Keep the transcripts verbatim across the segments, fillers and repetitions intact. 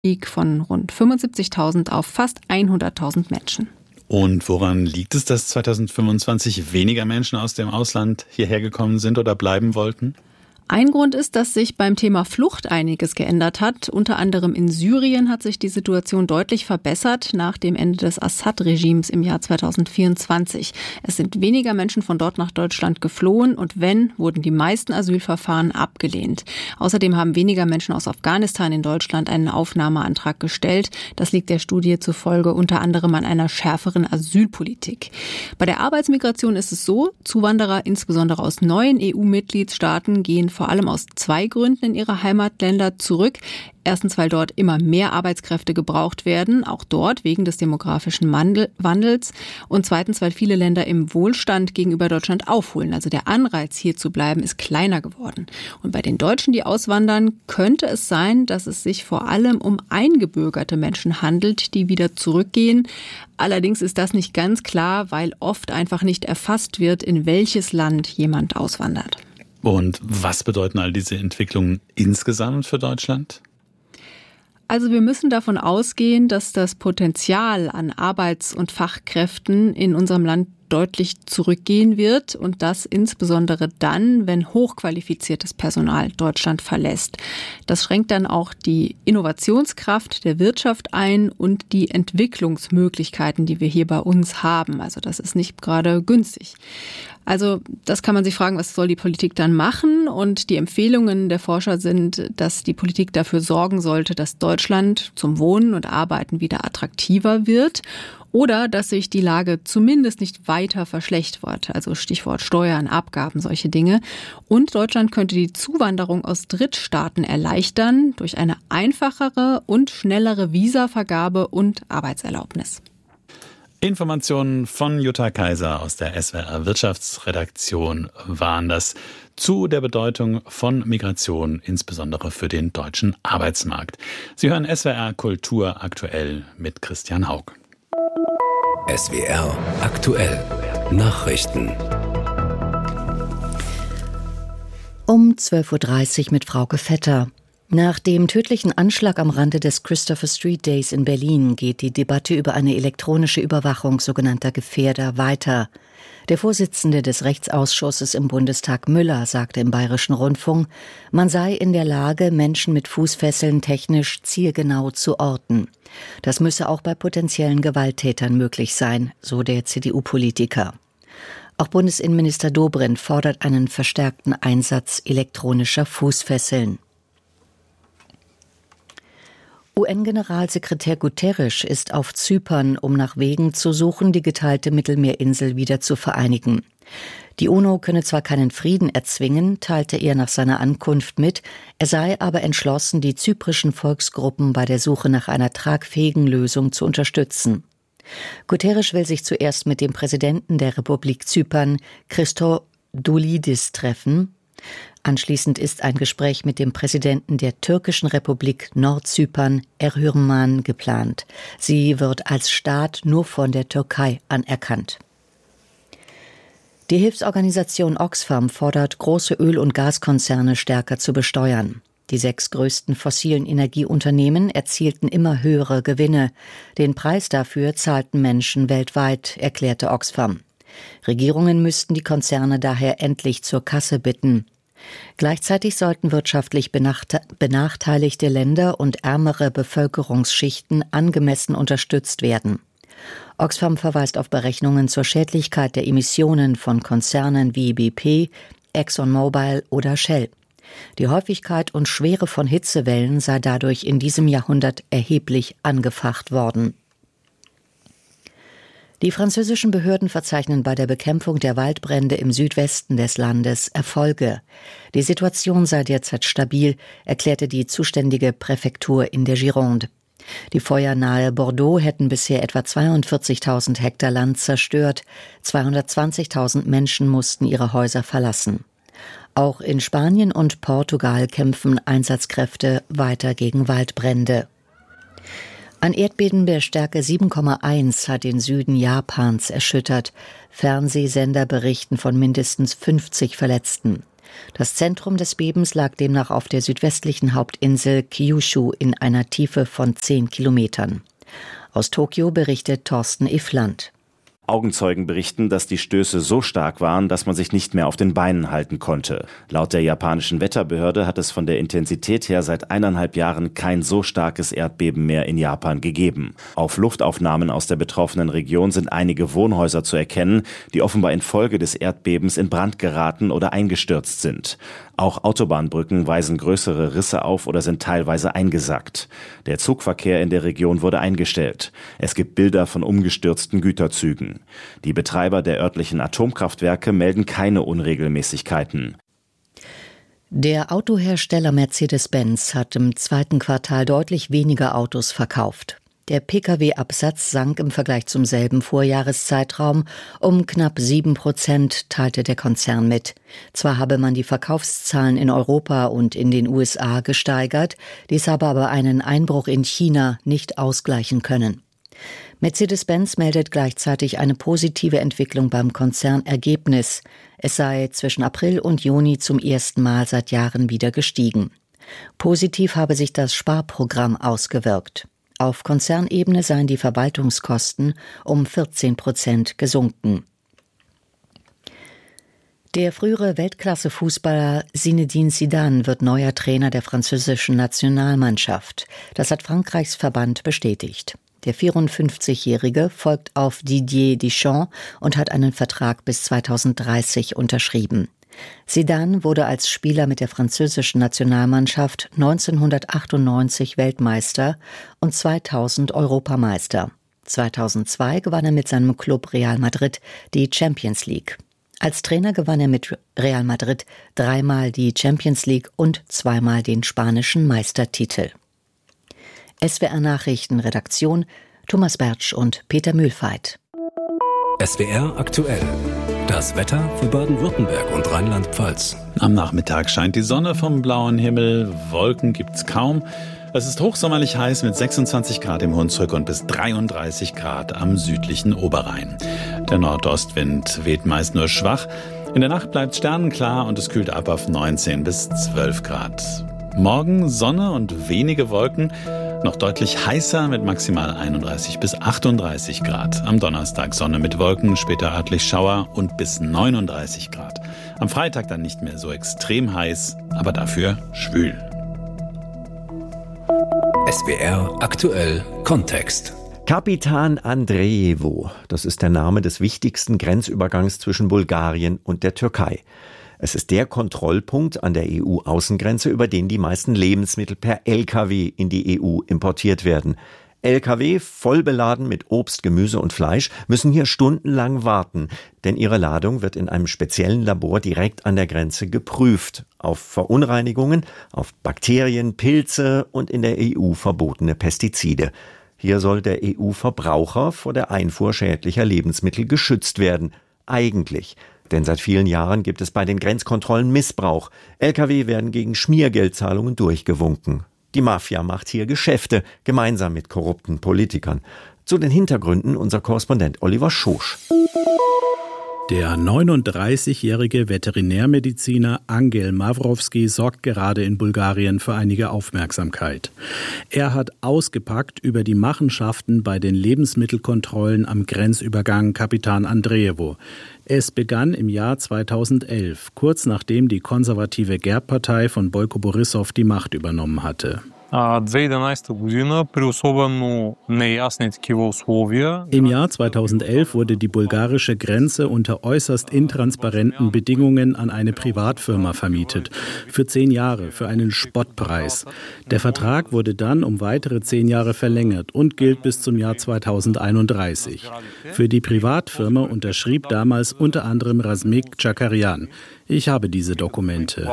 stieg von rund fünfundsiebzigtausend auf fast hunderttausend Menschen. Und woran liegt es, dass zweitausendfünfundzwanzig weniger Menschen aus dem Ausland hierher gekommen sind oder bleiben wollten? Ein Grund ist, dass sich beim Thema Flucht einiges geändert hat. Unter anderem in Syrien hat sich die Situation deutlich verbessert nach dem Ende des Assad-Regimes im Jahr zweitausendvierundzwanzig. Es sind weniger Menschen von dort nach Deutschland geflohen und wenn, wurden die meisten Asylverfahren abgelehnt. Außerdem haben weniger Menschen aus Afghanistan in Deutschland einen Aufnahmeantrag gestellt. Das liegt der Studie zufolge unter anderem an einer schärferen Asylpolitik. Bei der Arbeitsmigration ist es so, Zuwanderer, insbesondere aus neuen E U-Mitgliedstaaten, gehen vor allem aus zwei Gründen in ihre Heimatländer zurück. Erstens, weil dort immer mehr Arbeitskräfte gebraucht werden, auch dort wegen des demografischen Wandels. Und zweitens, weil viele Länder im Wohlstand gegenüber Deutschland aufholen. Also der Anreiz, hier zu bleiben, ist kleiner geworden. Und bei den Deutschen, die auswandern, könnte es sein, dass es sich vor allem um eingebürgerte Menschen handelt, die wieder zurückgehen. Allerdings ist das nicht ganz klar, weil oft einfach nicht erfasst wird, in welches Land jemand auswandert. Und was bedeuten all diese Entwicklungen insgesamt für Deutschland? Also wir müssen davon ausgehen, dass das Potenzial an Arbeits- und Fachkräften in unserem Land deutlich zurückgehen wird und das insbesondere dann, wenn hochqualifiziertes Personal Deutschland verlässt. Das schränkt dann auch die Innovationskraft der Wirtschaft ein und die Entwicklungsmöglichkeiten, die wir hier bei uns haben. Also das ist nicht gerade günstig. Also das kann man sich fragen, was soll die Politik dann machen? Und die Empfehlungen der Forscher sind, dass die Politik dafür sorgen sollte, dass Deutschland zum Wohnen und Arbeiten wieder attraktiver wird. Oder dass sich die Lage zumindest nicht weiter verschlechtert, also Stichwort Steuern, Abgaben, solche Dinge. Und Deutschland könnte die Zuwanderung aus Drittstaaten erleichtern durch eine einfachere und schnellere Visavergabe und Arbeitserlaubnis. Informationen von Jutta Kaiser aus der S W R Wirtschaftsredaktion waren das zu der Bedeutung von Migration, insbesondere für den deutschen Arbeitsmarkt. Sie hören S W R Kultur aktuell mit Christian Haug. S W R aktuell Nachrichten. Um zwölf Uhr dreißig mit Frauke Vetter. Nach dem tödlichen Anschlag am Rande des Christopher Street Days in Berlin geht die Debatte über eine elektronische Überwachung sogenannter Gefährder weiter. Der Vorsitzende des Rechtsausschusses im Bundestag Müller sagte im Bayerischen Rundfunk, man sei in der Lage, Menschen mit Fußfesseln technisch zielgenau zu orten. Das müsse auch bei potenziellen Gewalttätern möglich sein, so der C D U-Politiker. Auch Bundesinnenminister Dobrindt fordert einen verstärkten Einsatz elektronischer Fußfesseln. U N-Generalsekretär Guterres ist auf Zypern, um nach Wegen zu suchen, die geteilte Mittelmeerinsel wieder zu vereinigen. Die UNO könne zwar keinen Frieden erzwingen, teilte er nach seiner Ankunft mit, er sei aber entschlossen, die zyprischen Volksgruppen bei der Suche nach einer tragfähigen Lösung zu unterstützen. Guterres will sich zuerst mit dem Präsidenten der Republik Zypern, Christodoulidis, treffen. Anschließend ist ein Gespräch mit dem Präsidenten der türkischen Republik Nordzypern, Erhürman, geplant. Sie wird als Staat nur von der Türkei anerkannt. Die Hilfsorganisation Oxfam fordert, große Öl- und Gaskonzerne stärker zu besteuern. Die sechs größten fossilen Energieunternehmen erzielten immer höhere Gewinne. Den Preis dafür zahlten Menschen weltweit, erklärte Oxfam. Regierungen müssten die Konzerne daher endlich zur Kasse bitten. Gleichzeitig sollten wirtschaftlich benachteiligte Länder und ärmere Bevölkerungsschichten angemessen unterstützt werden. Oxfam verweist auf Berechnungen zur Schädlichkeit der Emissionen von Konzernen wie B P, ExxonMobil oder Shell. Die Häufigkeit und Schwere von Hitzewellen sei dadurch in diesem Jahrhundert erheblich angefacht worden. Die französischen Behörden verzeichnen bei der Bekämpfung der Waldbrände im Südwesten des Landes Erfolge. Die Situation sei derzeit stabil, erklärte die zuständige Präfektur in der Gironde. Die Feuer nahe Bordeaux hätten bisher etwa zweiundvierzigtausend Hektar Land zerstört. zweihundertzwanzigtausend Menschen mussten ihre Häuser verlassen. Auch in Spanien und Portugal kämpfen Einsatzkräfte weiter gegen Waldbrände. Ein Erdbeben der Stärke sieben Komma eins hat den Süden Japans erschüttert. Fernsehsender berichten von mindestens fünfzig Verletzten. Das Zentrum des Bebens lag demnach auf der südwestlichen Hauptinsel Kyushu in einer Tiefe von zehn Kilometern. Aus Tokio berichtet Thorsten Iffland. Augenzeugen berichten, dass die Stöße so stark waren, dass man sich nicht mehr auf den Beinen halten konnte. Laut der japanischen Wetterbehörde hat es von der Intensität her seit eineinhalb Jahren kein so starkes Erdbeben mehr in Japan gegeben. Auf Luftaufnahmen aus der betroffenen Region sind einige Wohnhäuser zu erkennen, die offenbar infolge des Erdbebens in Brand geraten oder eingestürzt sind. Auch Autobahnbrücken weisen größere Risse auf oder sind teilweise eingesackt. Der Zugverkehr in der Region wurde eingestellt. Es gibt Bilder von umgestürzten Güterzügen. Die Betreiber der örtlichen Atomkraftwerke melden keine Unregelmäßigkeiten. Der Autohersteller Mercedes-Benz hat im zweiten Quartal deutlich weniger Autos verkauft. Der Pkw-Absatz sank im Vergleich zum selben Vorjahreszeitraum um knapp sieben Prozent, teilte der Konzern mit. Zwar habe man die Verkaufszahlen in Europa und in den U S A gesteigert, dies habe aber einen Einbruch in China nicht ausgleichen können. Mercedes-Benz meldet gleichzeitig eine positive Entwicklung beim Konzernergebnis. Es sei zwischen April und Juni zum ersten Mal seit Jahren wieder gestiegen. Positiv habe sich das Sparprogramm ausgewirkt. Auf Konzernebene seien die Verwaltungskosten um vierzehn Prozent gesunken. Der frühere Weltklasse-Fußballer Zinedine Zidane wird neuer Trainer der französischen Nationalmannschaft. Das hat Frankreichs Verband bestätigt. Der vierundfünfzigjährige folgt auf Didier Deschamps und hat einen Vertrag bis zweitausenddreißig unterschrieben. Zidane wurde als Spieler mit der französischen Nationalmannschaft neunzehnhundertachtundneunzig Weltmeister und zweitausend Europameister. zweitausendzwei gewann er mit seinem Club Real Madrid die Champions League. Als Trainer gewann er mit Real Madrid dreimal die Champions League und zweimal den spanischen Meistertitel. S W R Nachrichten Redaktion Thomas Bertsch und Peter Mühlfeit. S W R aktuell. Das Wetter für Baden-Württemberg und Rheinland-Pfalz. Am Nachmittag scheint die Sonne vom blauen Himmel, Wolken gibt's kaum. Es ist hochsommerlich heiß mit sechsundzwanzig Grad im Hunsrück und bis dreiunddreißig Grad am südlichen Oberrhein. Der Nordostwind weht meist nur schwach. In der Nacht bleibt sternenklar und es kühlt ab auf neunzehn bis zwölf Grad. Morgen Sonne und wenige Wolken. Noch deutlich heißer mit maximal einunddreißig bis achtunddreißig Grad. Am Donnerstag Sonne mit Wolken, später örtlich Schauer und bis neununddreißig Grad. Am Freitag dann nicht mehr so extrem heiß, aber dafür schwül. S W R aktuell Kontext. Kapitan Andreevo, das ist der Name des wichtigsten Grenzübergangs zwischen Bulgarien und der Türkei. Es ist der Kontrollpunkt an der E U-Außengrenze, über den die meisten Lebensmittel per L K W in die E U importiert werden. L K W, voll beladen mit Obst, Gemüse und Fleisch, müssen hier stundenlang warten, denn ihre Ladung wird in einem speziellen Labor direkt an der Grenze geprüft. Auf Verunreinigungen, auf Bakterien, Pilze und in der E U verbotene Pestizide. Hier soll der E U-Verbraucher vor der Einfuhr schädlicher Lebensmittel geschützt werden. Eigentlich. Denn seit vielen Jahren gibt es bei den Grenzkontrollen Missbrauch. L K W werden gegen Schmiergeldzahlungen durchgewunken. Die Mafia macht hier Geschäfte, gemeinsam mit korrupten Politikern. Zu den Hintergründen unser Korrespondent Oliver Schosch. Der neununddreißigjährige Veterinärmediziner Angel Mavrovski sorgt gerade in Bulgarien für einige Aufmerksamkeit. Er hat ausgepackt über die Machenschaften bei den Lebensmittelkontrollen am Grenzübergang Kapitan Andreevo. Es begann im Jahr zweitausendelf, kurz nachdem die konservative Gerb-Partei von Boyko Borissow die Macht übernommen hatte. Im Jahr zweitausendelf wurde die bulgarische Grenze unter äußerst intransparenten Bedingungen an eine Privatfirma vermietet. Für zehn Jahre, für einen Spottpreis. Der Vertrag wurde dann um weitere zehn Jahre verlängert und gilt bis zum Jahr zweitausendeinunddreißig. Für die Privatfirma unterschrieb damals unter anderem Razmik Chakarian. Ich habe diese Dokumente.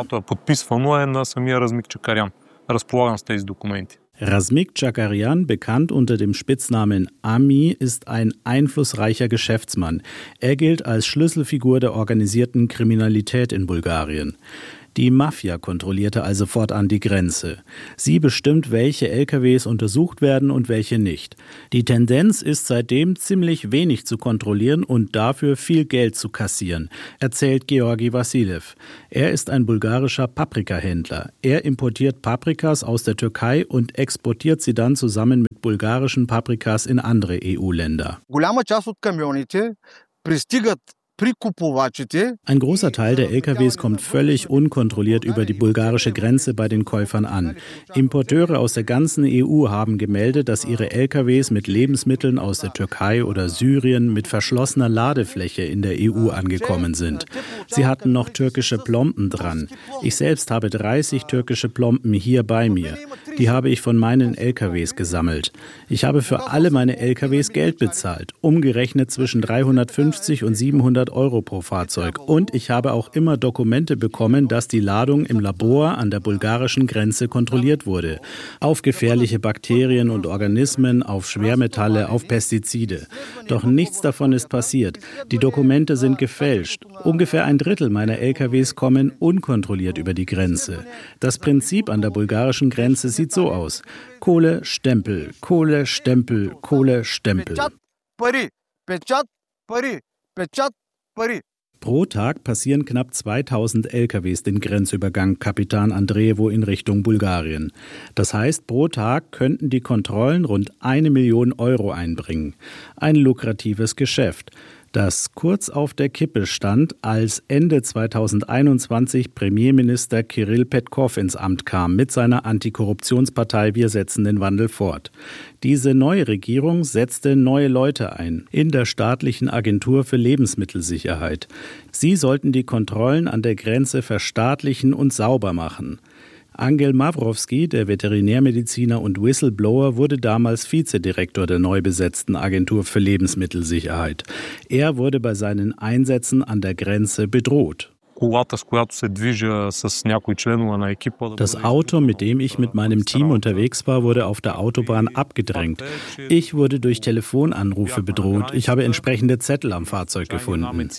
Razmik Chakarian, bekannt unter dem Spitznamen Ami, ist ein einflussreicher Geschäftsmann. Er gilt als Schlüsselfigur der organisierten Kriminalität in Bulgarien. Die Mafia kontrollierte also fortan die Grenze. Sie bestimmt, welche L K Ws untersucht werden und welche nicht. Die Tendenz ist seitdem, ziemlich wenig zu kontrollieren und dafür viel Geld zu kassieren, erzählt Georgi Vassilev. Er ist ein bulgarischer Paprikahändler. Er importiert Paprikas aus der Türkei und exportiert sie dann zusammen mit bulgarischen Paprikas in andere E U-Länder. Ein großer Teil der L K Ws kommt völlig unkontrolliert über die bulgarische Grenze bei den Käufern an. Importeure aus der ganzen E U haben gemeldet, dass ihre L K Ws mit Lebensmitteln aus der Türkei oder Syrien mit verschlossener Ladefläche in der E U angekommen sind. Sie hatten noch türkische Plomben dran. Ich selbst habe dreißig türkische Plomben hier bei mir. Die habe ich von meinen L K Ws gesammelt. Ich habe für alle meine L K Ws Geld bezahlt, umgerechnet zwischen dreihundertfünfzig und siebenhundert Euro pro Fahrzeug. Und ich habe auch immer Dokumente bekommen, dass die Ladung im Labor an der bulgarischen Grenze kontrolliert wurde. Auf gefährliche Bakterien und Organismen, auf Schwermetalle, auf Pestizide. Doch nichts davon ist passiert. Die Dokumente sind gefälscht. Ungefähr ein Drittel meiner L K Ws kommen unkontrolliert über die Grenze. Das Prinzip an der bulgarischen Grenze sieht so aus. Kohle, Stempel, Kohle, Stempel, Kohle, Stempel. Pro Tag passieren knapp zweitausend L K Ws den Grenzübergang Kapitan Andreevo in Richtung Bulgarien. Das heißt, pro Tag könnten die Kontrollen rund eine Million Euro einbringen. Ein lukratives Geschäft, das kurz auf der Kippe stand, als Ende zweitausendeinundzwanzig Premierminister Kirill Petkov ins Amt kam mit seiner Antikorruptionspartei Wir setzen den Wandel fort. Diese neue Regierung setzte neue Leute ein in der staatlichen Agentur für Lebensmittelsicherheit. Sie sollten die Kontrollen an der Grenze verstaatlichen und sauber machen. Angel Mavrovsky, der Veterinärmediziner und Whistleblower, wurde damals Vizedirektor der neu besetzten Agentur für Lebensmittelsicherheit. Er wurde bei seinen Einsätzen an der Grenze bedroht. Das Auto, mit dem ich mit meinem Team unterwegs war, wurde auf der Autobahn abgedrängt. Ich wurde durch Telefonanrufe bedroht. Ich habe entsprechende Zettel am Fahrzeug gefunden.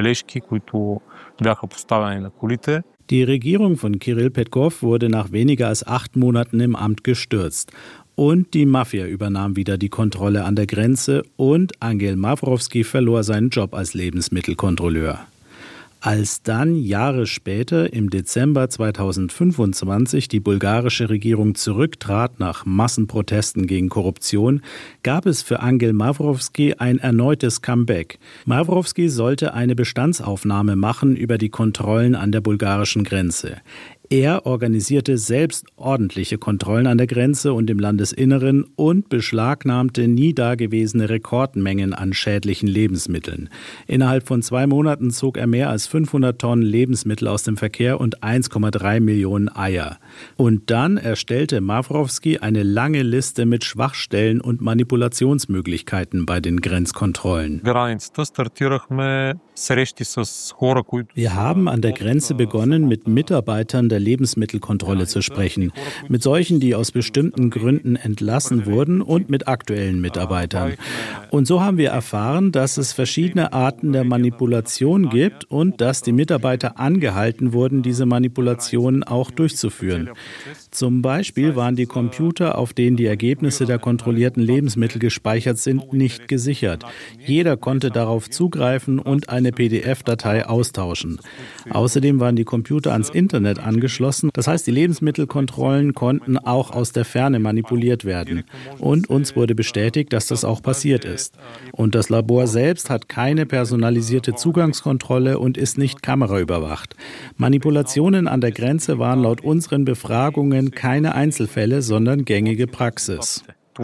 Die Regierung von Kirill Petkov wurde nach weniger als acht Monaten im Amt gestürzt. Und die Mafia übernahm wieder die Kontrolle an der Grenze und Angel Mavrovsky verlor seinen Job als Lebensmittelkontrolleur. Als dann Jahre später, im Dezember zweitausendfünfundzwanzig, die bulgarische Regierung zurücktrat nach Massenprotesten gegen Korruption, gab es für Angel Mavrovsky ein erneutes Comeback. Mavrovsky sollte eine Bestandsaufnahme machen über die Kontrollen an der bulgarischen Grenze. Er organisierte selbst ordentliche Kontrollen an der Grenze und im Landesinneren und beschlagnahmte nie dagewesene Rekordmengen an schädlichen Lebensmitteln. Innerhalb von zwei Monaten zog er mehr als fünfhundert Tonnen Lebensmittel aus dem Verkehr und eins Komma drei Millionen Eier. Und dann erstellte Mavrovsky eine lange Liste mit Schwachstellen und Manipulationsmöglichkeiten bei den Grenzkontrollen. Wir haben an der Grenze begonnen, mit Mitarbeitern der Lebensmittelkontrolle zu sprechen, mit solchen, die aus bestimmten Gründen entlassen wurden und mit aktuellen Mitarbeitern. Und so haben wir erfahren, dass es verschiedene Arten der Manipulation gibt und dass die Mitarbeiter angehalten wurden, diese Manipulationen auch durchzuführen. Zum Beispiel waren die Computer, auf denen die Ergebnisse der kontrollierten Lebensmittel gespeichert sind, nicht gesichert. Jeder konnte darauf zugreifen und eine P D F-Datei austauschen. Außerdem waren die Computer ans Internet angeschlossen. Das heißt, die Lebensmittelkontrollen konnten auch aus der Ferne manipuliert werden. Und uns wurde bestätigt, dass das auch passiert ist. Und das Labor selbst hat keine personalisierte Zugangskontrolle und ist nicht kameraüberwacht. Manipulationen an der Grenze waren laut unseren Befragungen keine Einzelfälle, sondern gängige Praxis.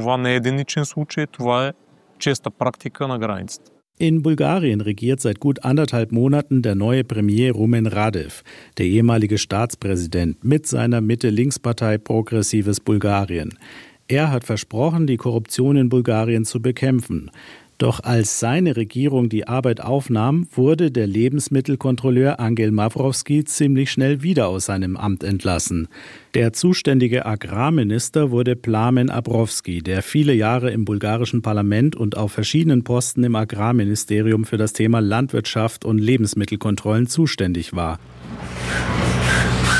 In Bulgarien regiert seit gut anderthalb Monaten der neue Premier Rumen Radev, der ehemalige Staatspräsident, mit seiner Mitte-Links-Partei Progressives Bulgarien. Er hat versprochen, die Korruption in Bulgarien zu bekämpfen. Doch als seine Regierung die Arbeit aufnahm, wurde der Lebensmittelkontrolleur Angel Mavrovsky ziemlich schnell wieder aus seinem Amt entlassen. Der zuständige Agrarminister wurde Plamen Abrovsky, der viele Jahre im bulgarischen Parlament und auf verschiedenen Posten im Agrarministerium für das Thema Landwirtschaft und Lebensmittelkontrollen zuständig war.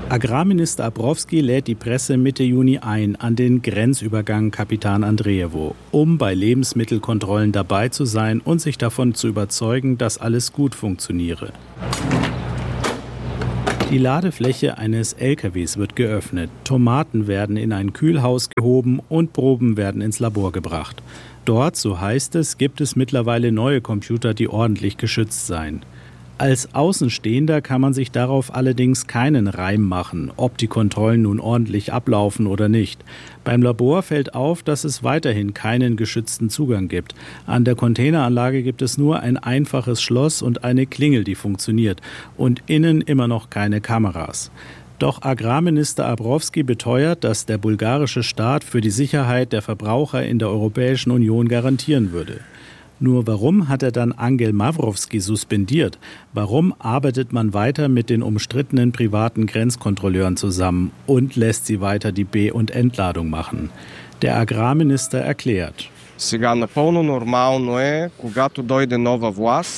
Agrarminister Abrowski lädt die Presse Mitte Juni ein an den Grenzübergang Kapitan Andrejewo, um bei Lebensmittelkontrollen dabei zu sein und sich davon zu überzeugen, dass alles gut funktioniere. Die Ladefläche eines L K Ws wird geöffnet, Tomaten werden in ein Kühlhaus gehoben und Proben werden ins Labor gebracht. Dort, so heißt es, gibt es mittlerweile neue Computer, die ordentlich geschützt seien. Als Außenstehender kann man sich darauf allerdings keinen Reim machen, ob die Kontrollen nun ordentlich ablaufen oder nicht. Beim Labor fällt auf, dass es weiterhin keinen geschützten Zugang gibt. An der Containeranlage gibt es nur ein einfaches Schloss und eine Klingel, die funktioniert. Und innen immer noch keine Kameras. Doch Agrarminister Abrowski beteuert, dass der bulgarische Staat für die Sicherheit der Verbraucher in der Europäischen Union garantieren würde. Nur warum hat er dann Angel Mavrovski suspendiert? Warum arbeitet man weiter mit den umstrittenen privaten Grenzkontrolleuren zusammen und lässt sie weiter die Be- und Entladung machen? Der Agrarminister erklärt. Сега напълно нормално е, когато дойде нова власт,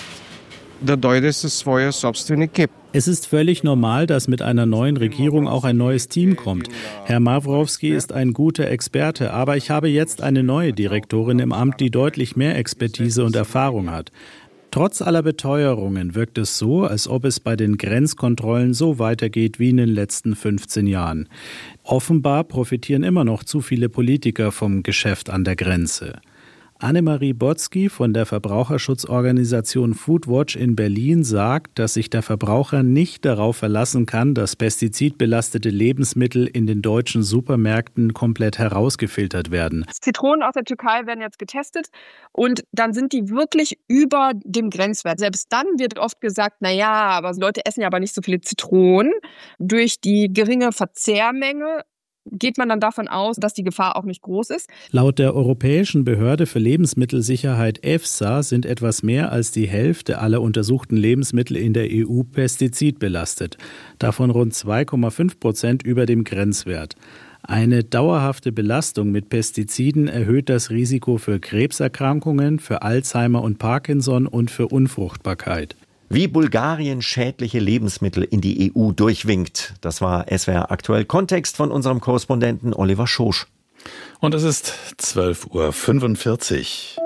да дойде със своя собствен екип. Es ist völlig normal, dass mit einer neuen Regierung auch ein neues Team kommt. Herr Mavrovski ist ein guter Experte, aber ich habe jetzt eine neue Direktorin im Amt, die deutlich mehr Expertise und Erfahrung hat. Trotz aller Beteuerungen wirkt es so, als ob es bei den Grenzkontrollen so weitergeht wie in den letzten fünfzehn Jahren. Offenbar profitieren immer noch zu viele Politiker vom Geschäft an der Grenze. Annemarie Botzky von der Verbraucherschutzorganisation Foodwatch in Berlin sagt, dass sich der Verbraucher nicht darauf verlassen kann, dass pestizidbelastete Lebensmittel in den deutschen Supermärkten komplett herausgefiltert werden. Zitronen aus der Türkei werden jetzt getestet und dann sind die wirklich über dem Grenzwert. Selbst dann wird oft gesagt, na ja, aber Leute essen ja aber nicht so viele Zitronen. Durch die geringe Verzehrmenge geht man dann davon aus, dass die Gefahr auch nicht groß ist. Laut der Europäischen Behörde für Lebensmittelsicherheit EFSA sind etwas mehr als die Hälfte aller untersuchten Lebensmittel in der E U pestizidbelastet. Davon rund zwei Komma fünf Prozent über dem Grenzwert. Eine dauerhafte Belastung mit Pestiziden erhöht das Risiko für Krebserkrankungen, für Alzheimer und Parkinson und für Unfruchtbarkeit. Wie Bulgarien schädliche Lebensmittel in die E U durchwinkt. Das war S W R aktuell Kontext von unserem Korrespondenten Oliver Schosch. Und es ist zwölf Uhr fünfundvierzig.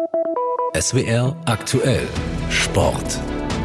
S W R aktuell Sport.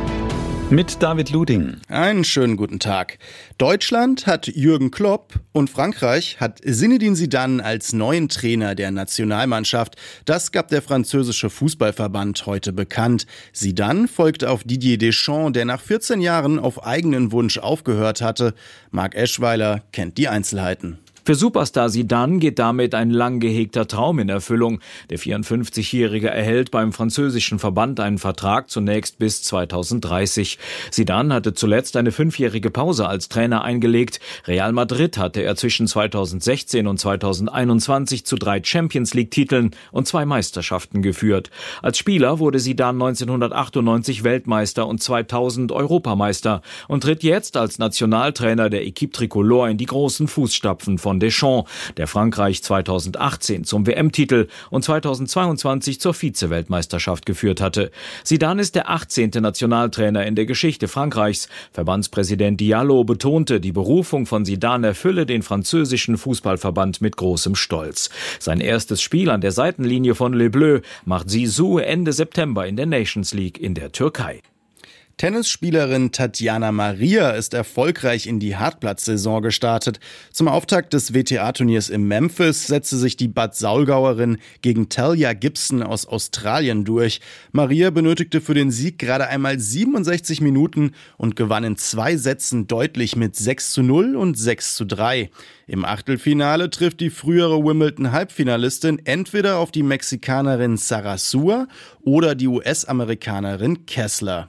Mit David Luding. Einen schönen guten Tag. Deutschland hat Jürgen Klopp und Frankreich hat Zinedine Zidane als neuen Trainer der Nationalmannschaft. Das gab der französische Fußballverband heute bekannt. Zidane folgte auf Didier Deschamps, der nach vierzehn Jahren auf eigenen Wunsch aufgehört hatte. Marc Eschweiler kennt die Einzelheiten. Für Superstar Zidane geht damit ein lang gehegter Traum in Erfüllung. Der vierundfünfzigjährige erhält beim französischen Verband einen Vertrag zunächst bis zweitausenddreißig. Zidane hatte zuletzt eine fünfjährige Pause als Trainer eingelegt. Real Madrid hatte er zwischen zweitausendsechzehn und zweitausendeinundzwanzig zu drei Champions-League-Titeln und zwei Meisterschaften geführt. Als Spieler wurde Zidane neunzehnhundertachtundneunzig Weltmeister und zweitausend Europameister und tritt jetzt als Nationaltrainer der Équipe Tricolore in die großen Fußstapfen von Deschamps, der Frankreich zweitausendachtzehn zum W M-Titel und zweitausendzweiundzwanzig zur Vize-Weltmeisterschaft geführt hatte. Zidane ist der achtzehnte Nationaltrainer in der Geschichte Frankreichs. Verbandspräsident Diallo betonte, die Berufung von Zidane erfülle den französischen Fußballverband mit großem Stolz. Sein erstes Spiel an der Seitenlinie von Les Bleus macht Zizou Ende September in der Nations League in der Türkei. Tennisspielerin Tatjana Maria ist erfolgreich in die Hartplatzsaison gestartet. Zum Auftakt des W T A-Turniers in Memphis setzte sich die Bad Saulgauerin gegen Talia Gibson aus Australien durch. Maria benötigte für den Sieg gerade einmal siebenundsechzig Minuten und gewann in zwei Sätzen deutlich mit sechs zu null und sechs zu drei. Im Achtelfinale trifft die frühere Wimbledon-Halbfinalistin entweder auf die Mexikanerin Sarasua oder die U S-Amerikanerin Kessler.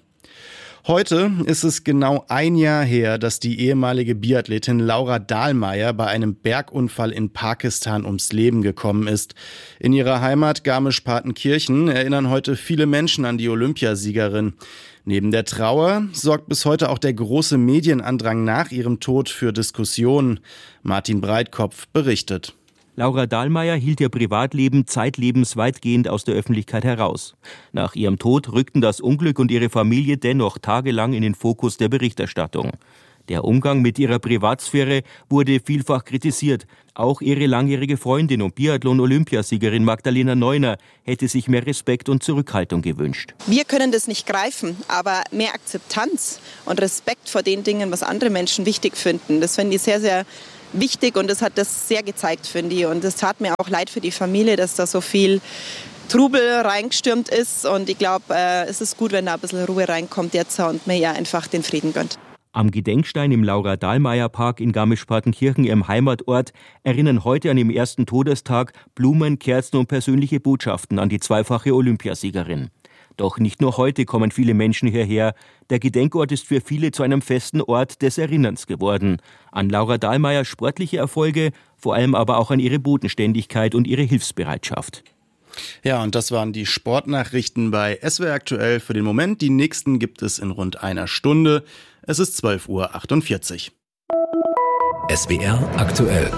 Heute ist es genau ein Jahr her, dass die ehemalige Biathletin Laura Dahlmeier bei einem Bergunfall in Pakistan ums Leben gekommen ist. In ihrer Heimat Garmisch-Partenkirchen erinnern heute viele Menschen an die Olympiasiegerin. Neben der Trauer sorgt bis heute auch der große Medienandrang nach ihrem Tod für Diskussionen. Martin Breitkopf berichtet. Laura Dahlmeier hielt ihr Privatleben zeitlebens weitgehend aus der Öffentlichkeit heraus. Nach ihrem Tod rückten das Unglück und ihre Familie dennoch tagelang in den Fokus der Berichterstattung. Der Umgang mit ihrer Privatsphäre wurde vielfach kritisiert. Auch ihre langjährige Freundin und Biathlon-Olympiasiegerin Magdalena Neuner hätte sich mehr Respekt und Zurückhaltung gewünscht. Wir können das nicht greifen, aber mehr Akzeptanz und Respekt vor den Dingen, was andere Menschen wichtig finden, das finde ich sehr, sehr wichtig und das hat das sehr gezeigt, finde ich. Und es tat mir auch leid für die Familie, dass da so viel Trubel reingestürmt ist. Und ich glaube, äh, es ist gut, wenn da ein bisschen Ruhe reinkommt jetzt und mir ja einfach den Frieden gönnt. Am Gedenkstein im Laura-Dahlmeier-Park in Garmisch-Partenkirchen, ihrem Heimatort, erinnern heute an ihrem ersten Todestag Blumen, Kerzen und persönliche Botschaften an die zweifache Olympiasiegerin. Doch nicht nur heute kommen viele Menschen hierher. Der Gedenkort ist für viele zu einem festen Ort des Erinnerns geworden. An Laura Dahlmeiers sportliche Erfolge, vor allem aber auch an ihre Bodenständigkeit und ihre Hilfsbereitschaft. Ja, und das waren die Sportnachrichten bei S W R aktuell für den Moment. Die nächsten gibt es in rund einer Stunde. Es ist zwölf Uhr achtundvierzig. S W R aktuell.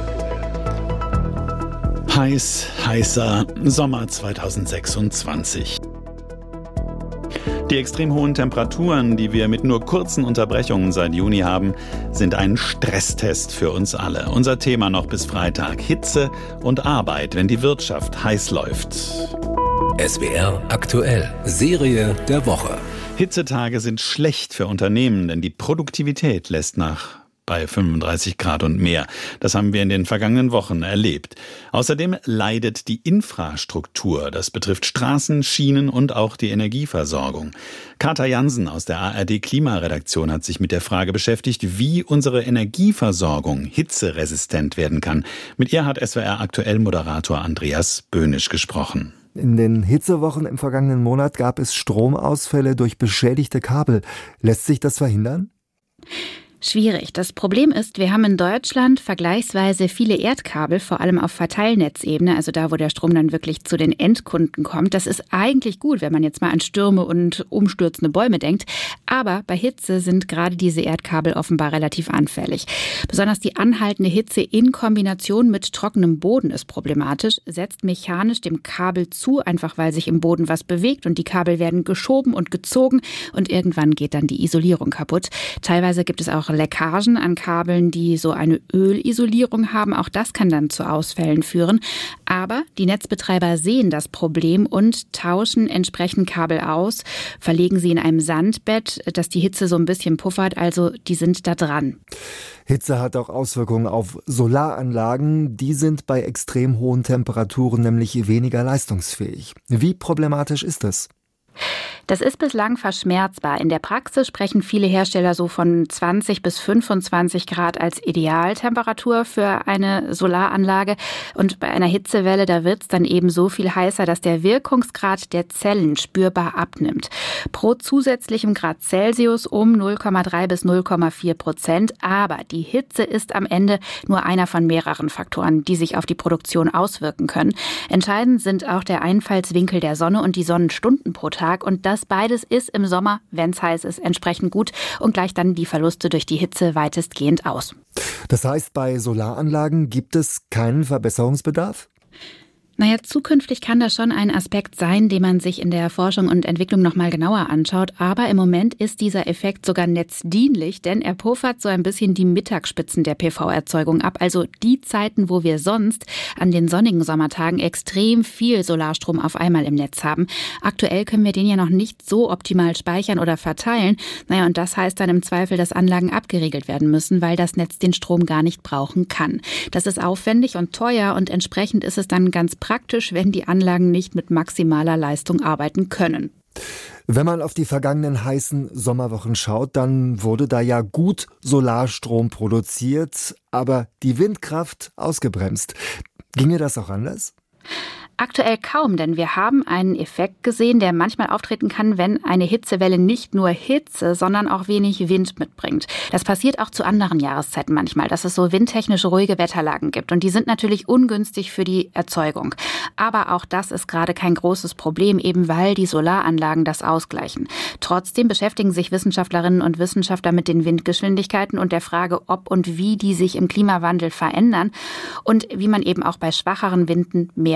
Heiß, heißer Sommer zweitausendsechsundzwanzig. Die extrem hohen Temperaturen, die wir mit nur kurzen Unterbrechungen seit Juni haben, sind ein Stresstest für uns alle. Unser Thema noch bis Freitag: Hitze und Arbeit, wenn die Wirtschaft heiß läuft. S W R aktuell. Serie der Woche. Hitzetage sind schlecht für Unternehmen, denn die Produktivität lässt nach bei fünfunddreißig Grad und mehr. Das haben wir in den vergangenen Wochen erlebt. Außerdem leidet die Infrastruktur. Das betrifft Straßen, Schienen und auch die Energieversorgung. Katha Jansen aus der A R D-Klimaredaktion hat sich mit der Frage beschäftigt, wie unsere Energieversorgung hitzeresistent werden kann. Mit ihr hat S W R aktuell Moderator Andreas Böhnisch gesprochen. In den Hitzewochen im vergangenen Monat gab es Stromausfälle durch beschädigte Kabel. Lässt sich das verhindern? Schwierig. Das Problem ist, wir haben in Deutschland vergleichsweise viele Erdkabel, vor allem auf Verteilnetzebene, also da, wo der Strom dann wirklich zu den Endkunden kommt. Das ist eigentlich gut, wenn man jetzt mal an Stürme und umstürzende Bäume denkt. Aber bei Hitze sind gerade diese Erdkabel offenbar relativ anfällig. Besonders die anhaltende Hitze in Kombination mit trockenem Boden ist problematisch, setzt mechanisch dem Kabel zu, einfach weil sich im Boden was bewegt und die Kabel werden geschoben und gezogen und irgendwann geht dann die Isolierung kaputt. Teilweise gibt es auch Leckagen an Kabeln, die so eine Ölisolierung haben. Auch das kann dann zu Ausfällen führen. Aber die Netzbetreiber sehen das Problem und tauschen entsprechend Kabel aus, verlegen sie in einem Sandbett, das die Hitze so ein bisschen puffert. Also die sind da dran. Hitze hat auch Auswirkungen auf Solaranlagen. Die sind bei extrem hohen Temperaturen nämlich weniger leistungsfähig. Wie problematisch ist das? Das ist bislang verschmerzbar. In der Praxis sprechen viele Hersteller so von zwanzig bis fünfundzwanzig Grad als Idealtemperatur für eine Solaranlage. Und bei einer Hitzewelle, da wird es dann eben so viel heißer, dass der Wirkungsgrad der Zellen spürbar abnimmt. Pro zusätzlichem Grad Celsius um null Komma drei bis null Komma vier Prozent. Aber die Hitze ist am Ende nur einer von mehreren Faktoren, die sich auf die Produktion auswirken können. Entscheidend sind auch der Einfallswinkel der Sonne und die Sonnenstunden pro Tag. Und das beides ist im Sommer, wenn es heiß ist, entsprechend gut und gleicht dann die Verluste durch die Hitze weitestgehend aus. Das heißt, bei Solaranlagen gibt es keinen Verbesserungsbedarf? Naja, zukünftig kann das schon ein Aspekt sein, den man sich in der Forschung und Entwicklung noch mal genauer anschaut. Aber im Moment ist dieser Effekt sogar netzdienlich, denn er puffert so ein bisschen die Mittagsspitzen der P V-Erzeugung ab. Also die Zeiten, wo wir sonst an den sonnigen Sommertagen extrem viel Solarstrom auf einmal im Netz haben. Aktuell können wir den ja noch nicht so optimal speichern oder verteilen. Naja, und das heißt dann im Zweifel, dass Anlagen abgeriegelt werden müssen, weil das Netz den Strom gar nicht brauchen kann. Das ist aufwendig und teuer und entsprechend ist es dann ganz praktisch, wenn die Anlagen nicht mit maximaler Leistung arbeiten können. Wenn man auf die vergangenen heißen Sommerwochen schaut, dann wurde da ja gut Solarstrom produziert, aber die Windkraft ausgebremst. Ginge das auch anders? Aktuell kaum, denn wir haben einen Effekt gesehen, der manchmal auftreten kann, wenn eine Hitzewelle nicht nur Hitze, sondern auch wenig Wind mitbringt. Das passiert auch zu anderen Jahreszeiten manchmal, dass es so windtechnisch ruhige Wetterlagen gibt. Und die sind natürlich ungünstig für die Erzeugung. Aber auch das ist gerade kein großes Problem, eben weil die Solaranlagen das ausgleichen. Trotzdem beschäftigen sich Wissenschaftlerinnen und Wissenschaftler mit den Windgeschwindigkeiten und der Frage, ob und wie die sich im Klimawandel verändern und wie man eben auch bei schwacheren Winden mehr Ertrag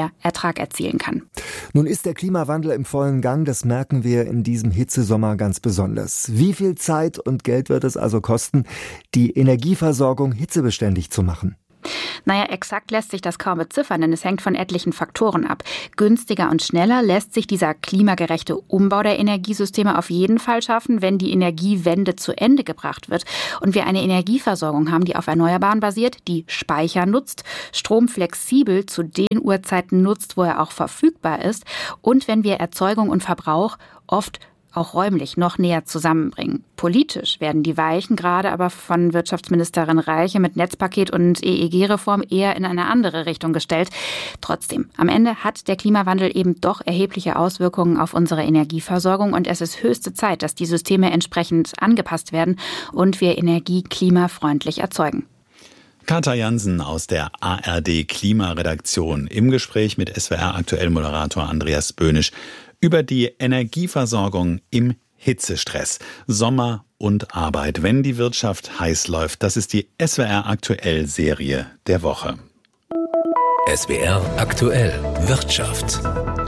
Ertrag erzielen kann. Nun ist der Klimawandel im vollen Gang, das merken wir in diesem Hitzesommer ganz besonders. Wie viel Zeit und Geld wird es also kosten, die Energieversorgung hitzebeständig zu machen? Naja, exakt lässt sich das kaum beziffern, denn es hängt von etlichen Faktoren ab. Günstiger und schneller lässt sich dieser klimagerechte Umbau der Energiesysteme auf jeden Fall schaffen, wenn die Energiewende zu Ende gebracht wird und wir eine Energieversorgung haben, die auf Erneuerbaren basiert, die Speicher nutzt, Strom flexibel zu den Uhrzeiten nutzt, wo er auch verfügbar ist und wenn wir Erzeugung und Verbrauch oft auch räumlich noch näher zusammenbringen. Politisch werden die Weichen gerade aber von Wirtschaftsministerin Reiche mit Netzpaket und E E G-Reform eher in eine andere Richtung gestellt. Trotzdem, am Ende hat der Klimawandel eben doch erhebliche Auswirkungen auf unsere Energieversorgung und es ist höchste Zeit, dass die Systeme entsprechend angepasst werden und wir Energie klimafreundlich erzeugen. Katja Jansen aus der A R D-Klimaredaktion im Gespräch mit S W R-Aktuell-Moderator Andreas Böhnisch über die Energieversorgung im Hitzestress. Sommer und Arbeit, wenn die Wirtschaft heiß läuft. Das ist die S W R-Aktuell-Serie der Woche. S W R Aktuell Wirtschaft.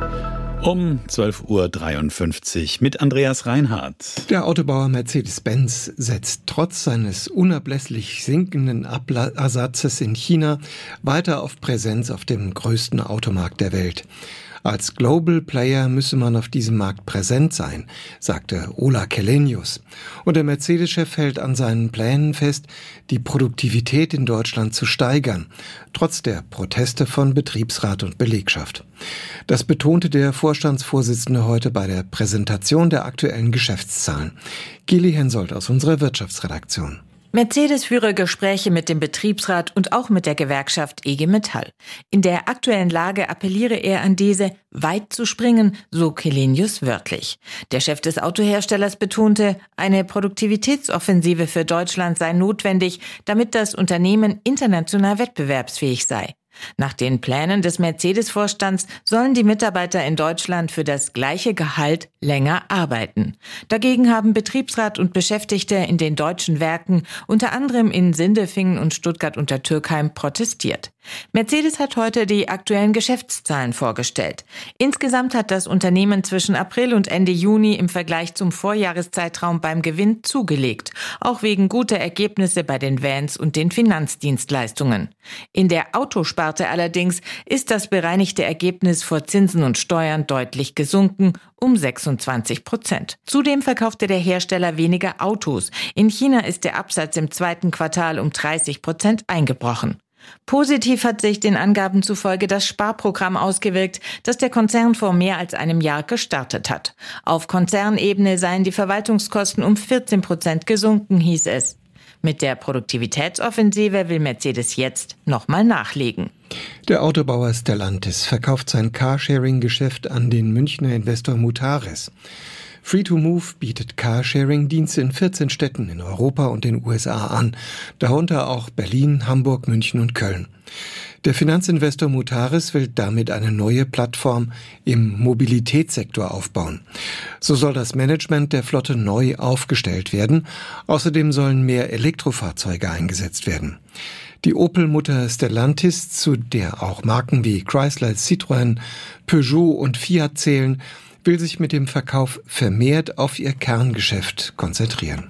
Um zwölf Uhr dreiundfünfzig mit Andreas Reinhardt. Der Autobauer Mercedes-Benz setzt trotz seines unablässlich sinkenden Absatzes in China weiter auf Präsenz auf dem größten Automarkt der Welt. Als Global Player müsse man auf diesem Markt präsent sein, sagte Ola Källenius. Und der Mercedes-Chef hält an seinen Plänen fest, die Produktivität in Deutschland zu steigern, trotz der Proteste von Betriebsrat und Belegschaft. Das betonte der Vorstandsvorsitzende heute bei der Präsentation der aktuellen Geschäftszahlen. Gili Hensoldt aus unserer Wirtschaftsredaktion. Mercedes führe Gespräche mit dem Betriebsrat und auch mit der Gewerkschaft I G Metall. In der aktuellen Lage appelliere er an diese, weit zu springen, so Källenius wörtlich. Der Chef des Autoherstellers betonte, eine Produktivitätsoffensive für Deutschland sei notwendig, damit das Unternehmen international wettbewerbsfähig sei. Nach den Plänen des Mercedes-Vorstands sollen die Mitarbeiter in Deutschland für das gleiche Gehalt länger arbeiten. Dagegen haben Betriebsrat und Beschäftigte in den deutschen Werken, unter anderem in Sindelfingen und Stuttgart unter Türkheim, protestiert. Mercedes hat heute die aktuellen Geschäftszahlen vorgestellt. Insgesamt hat das Unternehmen zwischen April und Ende Juni im Vergleich zum Vorjahreszeitraum beim Gewinn zugelegt, auch wegen guter Ergebnisse bei den Vans und den Finanzdienstleistungen. In der Autosparte allerdings ist das bereinigte Ergebnis vor Zinsen und Steuern deutlich gesunken, um sechsundzwanzig Prozent. Zudem verkaufte der Hersteller weniger Autos. In China ist der Absatz im zweiten Quartal um dreißig Prozent eingebrochen. Positiv hat sich den Angaben zufolge das Sparprogramm ausgewirkt, das der Konzern vor mehr als einem Jahr gestartet hat. Auf Konzernebene seien die Verwaltungskosten um vierzehn Prozent gesunken, hieß es. Mit der Produktivitätsoffensive will Mercedes jetzt nochmal nachlegen. Der Autobauer Stellantis verkauft sein Carsharing-Geschäft an den Münchner Investor Mutares. Free to Move bietet Carsharing-Dienste in vierzehn Städten in Europa und den U S A an, darunter auch Berlin, Hamburg, München und Köln. Der Finanzinvestor Mutares will damit eine neue Plattform im Mobilitätssektor aufbauen. So soll das Management der Flotte neu aufgestellt werden. Außerdem sollen mehr Elektrofahrzeuge eingesetzt werden. Die Opel-Mutter Stellantis, zu der auch Marken wie Chrysler, Citroën, Peugeot und Fiat zählen, will sich mit dem Verkauf vermehrt auf ihr Kerngeschäft konzentrieren.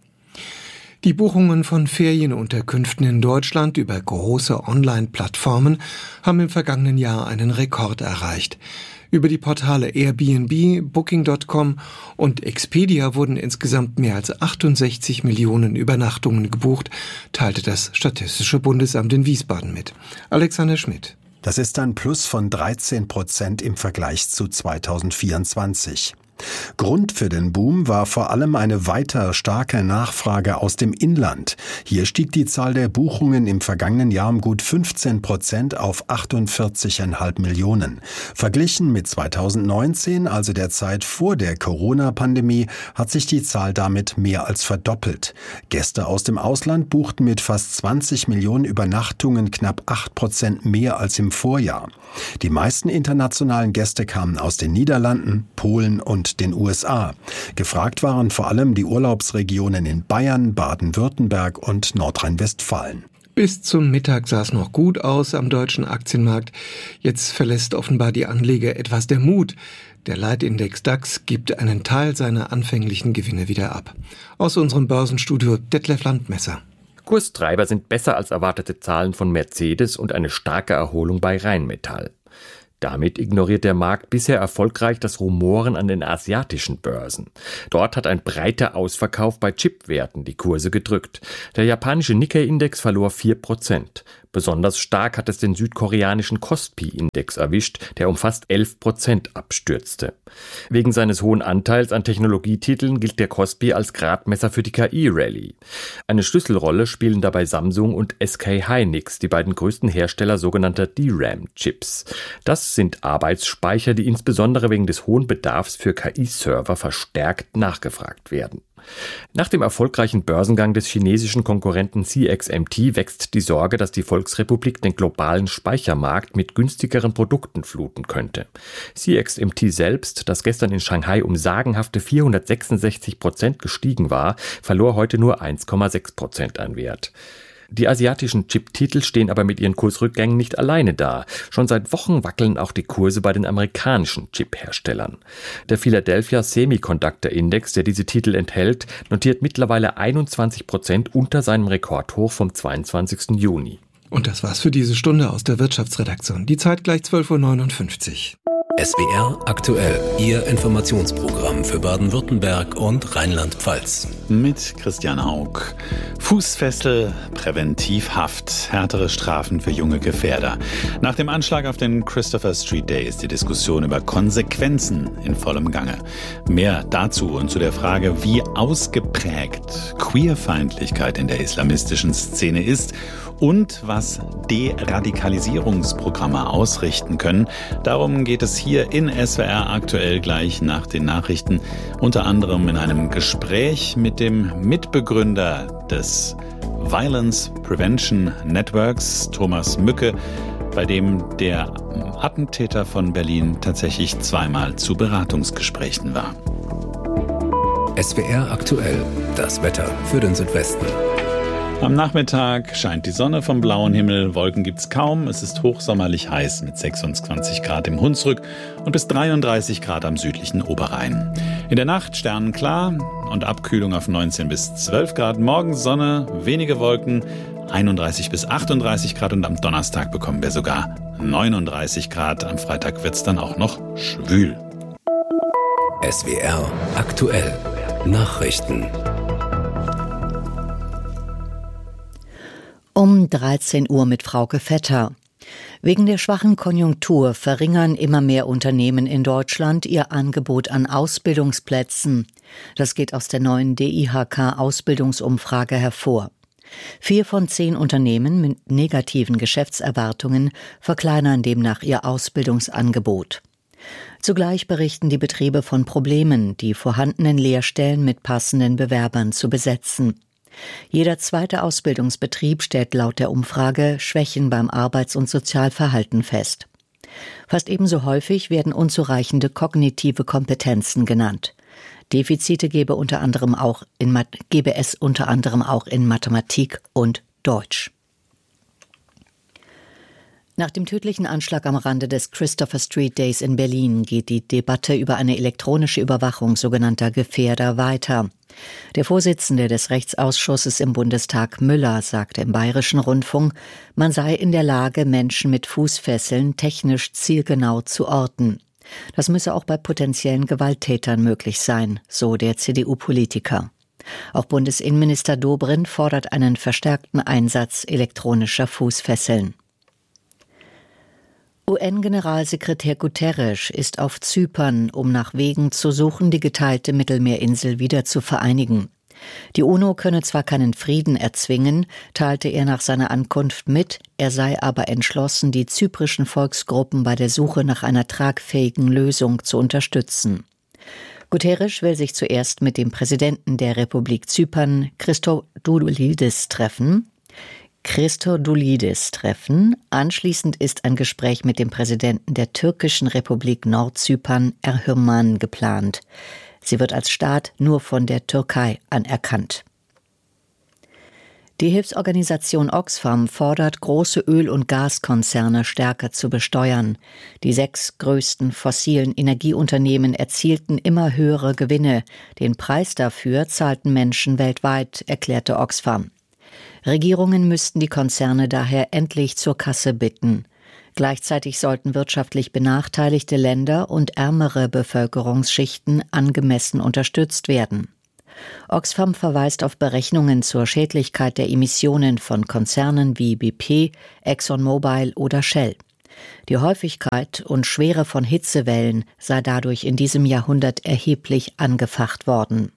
Die Buchungen von Ferienunterkünften in Deutschland über große Online-Plattformen haben im vergangenen Jahr einen Rekord erreicht. Über die Portale Airbnb, Booking Punkt com und Expedia wurden insgesamt mehr als achtundsechzig Millionen Übernachtungen gebucht, teilte das Statistische Bundesamt in Wiesbaden mit. Alexander Schmidt. Das ist ein Plus von dreizehn Prozent im Vergleich zu zweitausendvierundzwanzig. Grund für den Boom war vor allem eine weiter starke Nachfrage aus dem Inland. Hier stieg die Zahl der Buchungen im vergangenen Jahr um gut fünfzehn Prozent auf achtundvierzig Komma fünf Millionen. Verglichen mit zweitausendneunzehn, also der Zeit vor der Corona-Pandemie, hat sich die Zahl damit mehr als verdoppelt. Gäste aus dem Ausland buchten mit fast zwanzig Millionen Übernachtungen knapp acht Prozent mehr als im Vorjahr. Die meisten internationalen Gäste kamen aus den Niederlanden, Polen und den U S A. Gefragt waren vor allem die Urlaubsregionen in Bayern, Baden-Württemberg und Nordrhein-Westfalen. Bis zum Mittag sah es noch gut aus am deutschen Aktienmarkt. Jetzt verlässt offenbar die Anleger etwas der Mut. Der Leitindex DAX gibt einen Teil seiner anfänglichen Gewinne wieder ab. Aus unserem Börsenstudio Detlef Landmesser. Kurstreiber sind besser als erwartete Zahlen von Mercedes und eine starke Erholung bei Rheinmetall. Damit ignoriert der Markt bisher erfolgreich das Rumoren an den asiatischen Börsen. Dort hat ein breiter Ausverkauf bei Chipwerten die Kurse gedrückt. Der japanische Nikkei-Index verlor vier Prozent. Besonders stark hat es den südkoreanischen Kospi-Index erwischt, der um fast elf Prozent abstürzte. Wegen seines hohen Anteils an Technologietiteln gilt der Kospi als Gradmesser für die K I-Rallye. Eine Schlüsselrolle spielen dabei Samsung und S K Hynix, die beiden größten Hersteller sogenannter D RAM-Chips. Das sind Arbeitsspeicher, die insbesondere wegen des hohen Bedarfs für K I-Server verstärkt nachgefragt werden. Nach dem erfolgreichen Börsengang des chinesischen Konkurrenten C X M T wächst die Sorge, dass die Volksrepublik den globalen Speichermarkt mit günstigeren Produkten fluten könnte. C X M T selbst, das gestern in Shanghai um sagenhafte vierhundertsechsundsechzig Prozent gestiegen war, verlor heute nur eins Komma sechs Prozent an Wert. Die asiatischen Chip-Titel stehen aber mit ihren Kursrückgängen nicht alleine da. Schon seit Wochen wackeln auch die Kurse bei den amerikanischen Chip-Herstellern. Der Philadelphia Semiconductor Index, der diese Titel enthält, notiert mittlerweile einundzwanzig Prozent unter seinem Rekordhoch vom zweiundzwanzigsten Juni. Und das war's für diese Stunde aus der Wirtschaftsredaktion. Die Zeit gleich zwölf Uhr neunundfünfzig. S W R aktuell, Ihr Informationsprogramm für Baden-Württemberg und Rheinland-Pfalz. Mit Christian Haug. Fußfessel, Präventivhaft, härtere Strafen für junge Gefährder. Nach dem Anschlag auf den Christopher Street Day ist die Diskussion über Konsequenzen in vollem Gange. Mehr dazu und zu der Frage, wie ausgeprägt Queerfeindlichkeit in der islamistischen Szene ist und was Deradikalisierungsprogramme ausrichten können. Darum geht es hier in S W R aktuell gleich nach den Nachrichten. Unter anderem in einem Gespräch mit dem Mitbegründer des Violence Prevention Networks, Thomas Mücke, bei dem der Attentäter von Berlin tatsächlich zweimal zu Beratungsgesprächen war. S W R aktuell, das Wetter für den Südwesten. Am Nachmittag scheint die Sonne vom blauen Himmel, Wolken gibt's kaum, es ist hochsommerlich heiß mit sechsundzwanzig Grad im Hunsrück und bis dreiunddreißig Grad am südlichen Oberrhein. In der Nacht sternenklar und Abkühlung auf neunzehn bis zwölf Grad, morgen Sonne, wenige Wolken, einunddreißig bis achtunddreißig Grad und am Donnerstag bekommen wir sogar neununddreißig Grad, am Freitag wird's dann auch noch schwül. S W R aktuell, Nachrichten. Um dreizehn Uhr mit Frauke Vetter. Wegen der schwachen Konjunktur verringern immer mehr Unternehmen in Deutschland ihr Angebot an Ausbildungsplätzen. Das geht aus der neuen D I H K-Ausbildungsumfrage hervor. Vier von zehn Unternehmen mit negativen Geschäftserwartungen verkleinern demnach ihr Ausbildungsangebot. Zugleich berichten die Betriebe von Problemen, die vorhandenen Lehrstellen mit passenden Bewerbern zu besetzen. Jeder zweite Ausbildungsbetrieb stellt laut der Umfrage Schwächen beim Arbeits- und Sozialverhalten fest. Fast ebenso häufig werden unzureichende kognitive Kompetenzen genannt. Defizite gebe, unter anderem auch in, gebe es unter anderem auch in Mathematik und Deutsch. Nach dem tödlichen Anschlag am Rande des Christopher Street Days in Berlin geht die Debatte über eine elektronische Überwachung sogenannter Gefährder weiter. Der Vorsitzende des Rechtsausschusses im Bundestag, Müller, sagte im Bayerischen Rundfunk, man sei in der Lage, Menschen mit Fußfesseln technisch zielgenau zu orten. Das müsse auch bei potenziellen Gewalttätern möglich sein, so der C D U-Politiker. Auch Bundesinnenminister Dobrindt fordert einen verstärkten Einsatz elektronischer Fußfesseln. U N-Generalsekretär Guterres ist auf Zypern, um nach Wegen zu suchen, die geteilte Mittelmeerinsel wieder zu vereinigen. Die UNO könne zwar keinen Frieden erzwingen, teilte er nach seiner Ankunft mit, er sei aber entschlossen, die zyprischen Volksgruppen bei der Suche nach einer tragfähigen Lösung zu unterstützen. Guterres will sich zuerst mit dem Präsidenten der Republik Zypern, Christodoulidis, treffen. Christodoulidis treffen. Anschließend ist ein Gespräch mit dem Präsidenten der türkischen Republik Nordzypern, Erhürman, geplant. Sie wird als Staat nur von der Türkei anerkannt. Die Hilfsorganisation Oxfam fordert, große Öl- und Gaskonzerne stärker zu besteuern. Die sechs größten fossilen Energieunternehmen erzielten immer höhere Gewinne. Den Preis dafür zahlten Menschen weltweit, erklärte Oxfam. Regierungen müssten die Konzerne daher endlich zur Kasse bitten. Gleichzeitig sollten wirtschaftlich benachteiligte Länder und ärmere Bevölkerungsschichten angemessen unterstützt werden. Oxfam verweist auf Berechnungen zur Schädlichkeit der Emissionen von Konzernen wie B P, ExxonMobil oder Shell. Die Häufigkeit und Schwere von Hitzewellen sei dadurch in diesem Jahrhundert erheblich angefacht worden.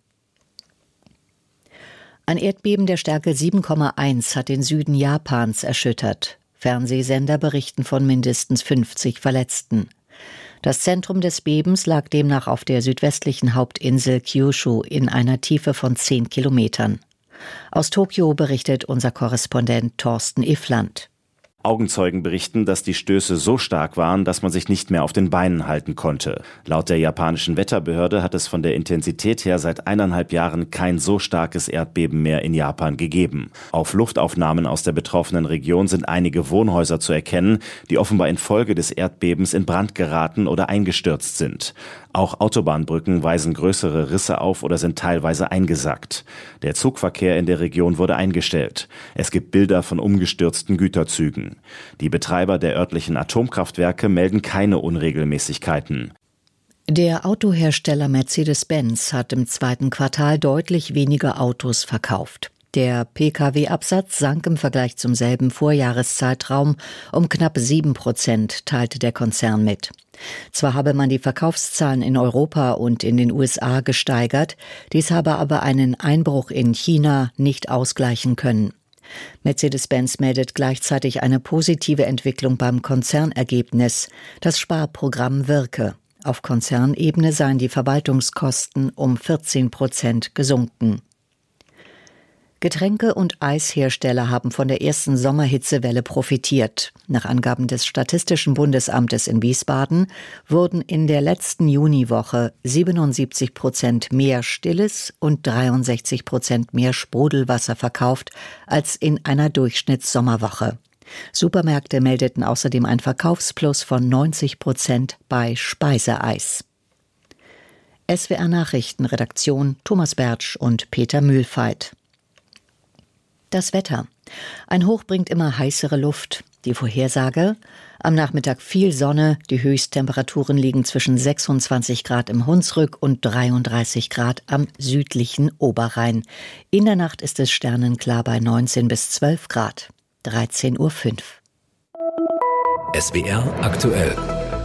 Ein Erdbeben der Stärke sieben Komma eins hat den Süden Japans erschüttert. Fernsehsender berichten von mindestens fünfzig Verletzten. Das Zentrum des Bebens lag demnach auf der südwestlichen Hauptinsel Kyushu in einer Tiefe von zehn Kilometern. Aus Tokio berichtet unser Korrespondent Thorsten Iffland. Augenzeugen berichten, dass die Stöße so stark waren, dass man sich nicht mehr auf den Beinen halten konnte. Laut der japanischen Wetterbehörde hat es von der Intensität her seit eineinhalb Jahren kein so starkes Erdbeben mehr in Japan gegeben. Auf Luftaufnahmen aus der betroffenen Region sind einige Wohnhäuser zu erkennen, die offenbar infolge des Erdbebens in Brand geraten oder eingestürzt sind. Auch Autobahnbrücken weisen größere Risse auf oder sind teilweise eingesackt. Der Zugverkehr in der Region wurde eingestellt. Es gibt Bilder von umgestürzten Güterzügen. Die Betreiber der örtlichen Atomkraftwerke melden keine Unregelmäßigkeiten. Der Autohersteller Mercedes-Benz hat im zweiten Quartal deutlich weniger Autos verkauft. Der P K W-Absatz sank im Vergleich zum selben Vorjahreszeitraum um knapp sieben Prozent, teilte der Konzern mit. Zwar habe man die Verkaufszahlen in Europa und in den U S A gesteigert, dies habe aber einen Einbruch in China nicht ausgleichen können. Mercedes-Benz meldet gleichzeitig eine positive Entwicklung beim Konzernergebnis. Das Sparprogramm wirke. Auf Konzernebene seien die Verwaltungskosten um vierzehn Prozent gesunken. Getränke- und Eishersteller haben von der ersten Sommerhitzewelle profitiert. Nach Angaben des Statistischen Bundesamtes in Wiesbaden wurden in der letzten Juniwoche siebenundsiebzig Prozent mehr Stilles und dreiundsechzig Prozent mehr Sprudelwasser verkauft als in einer Durchschnittssommerwoche. Supermärkte meldeten außerdem ein Verkaufsplus von neunzig Prozent bei Speiseeis. S W R Nachrichtenredaktion Thomas Bertsch und Peter Mühlfeit. Das Wetter. Ein Hoch bringt immer heißere Luft. Die Vorhersage: am Nachmittag viel Sonne, die Höchsttemperaturen liegen zwischen sechsundzwanzig Grad im Hunsrück und dreiunddreißig Grad am südlichen Oberrhein. In der Nacht ist es sternenklar bei neunzehn bis zwölf Grad. dreizehn Uhr fünf. S W R aktuell.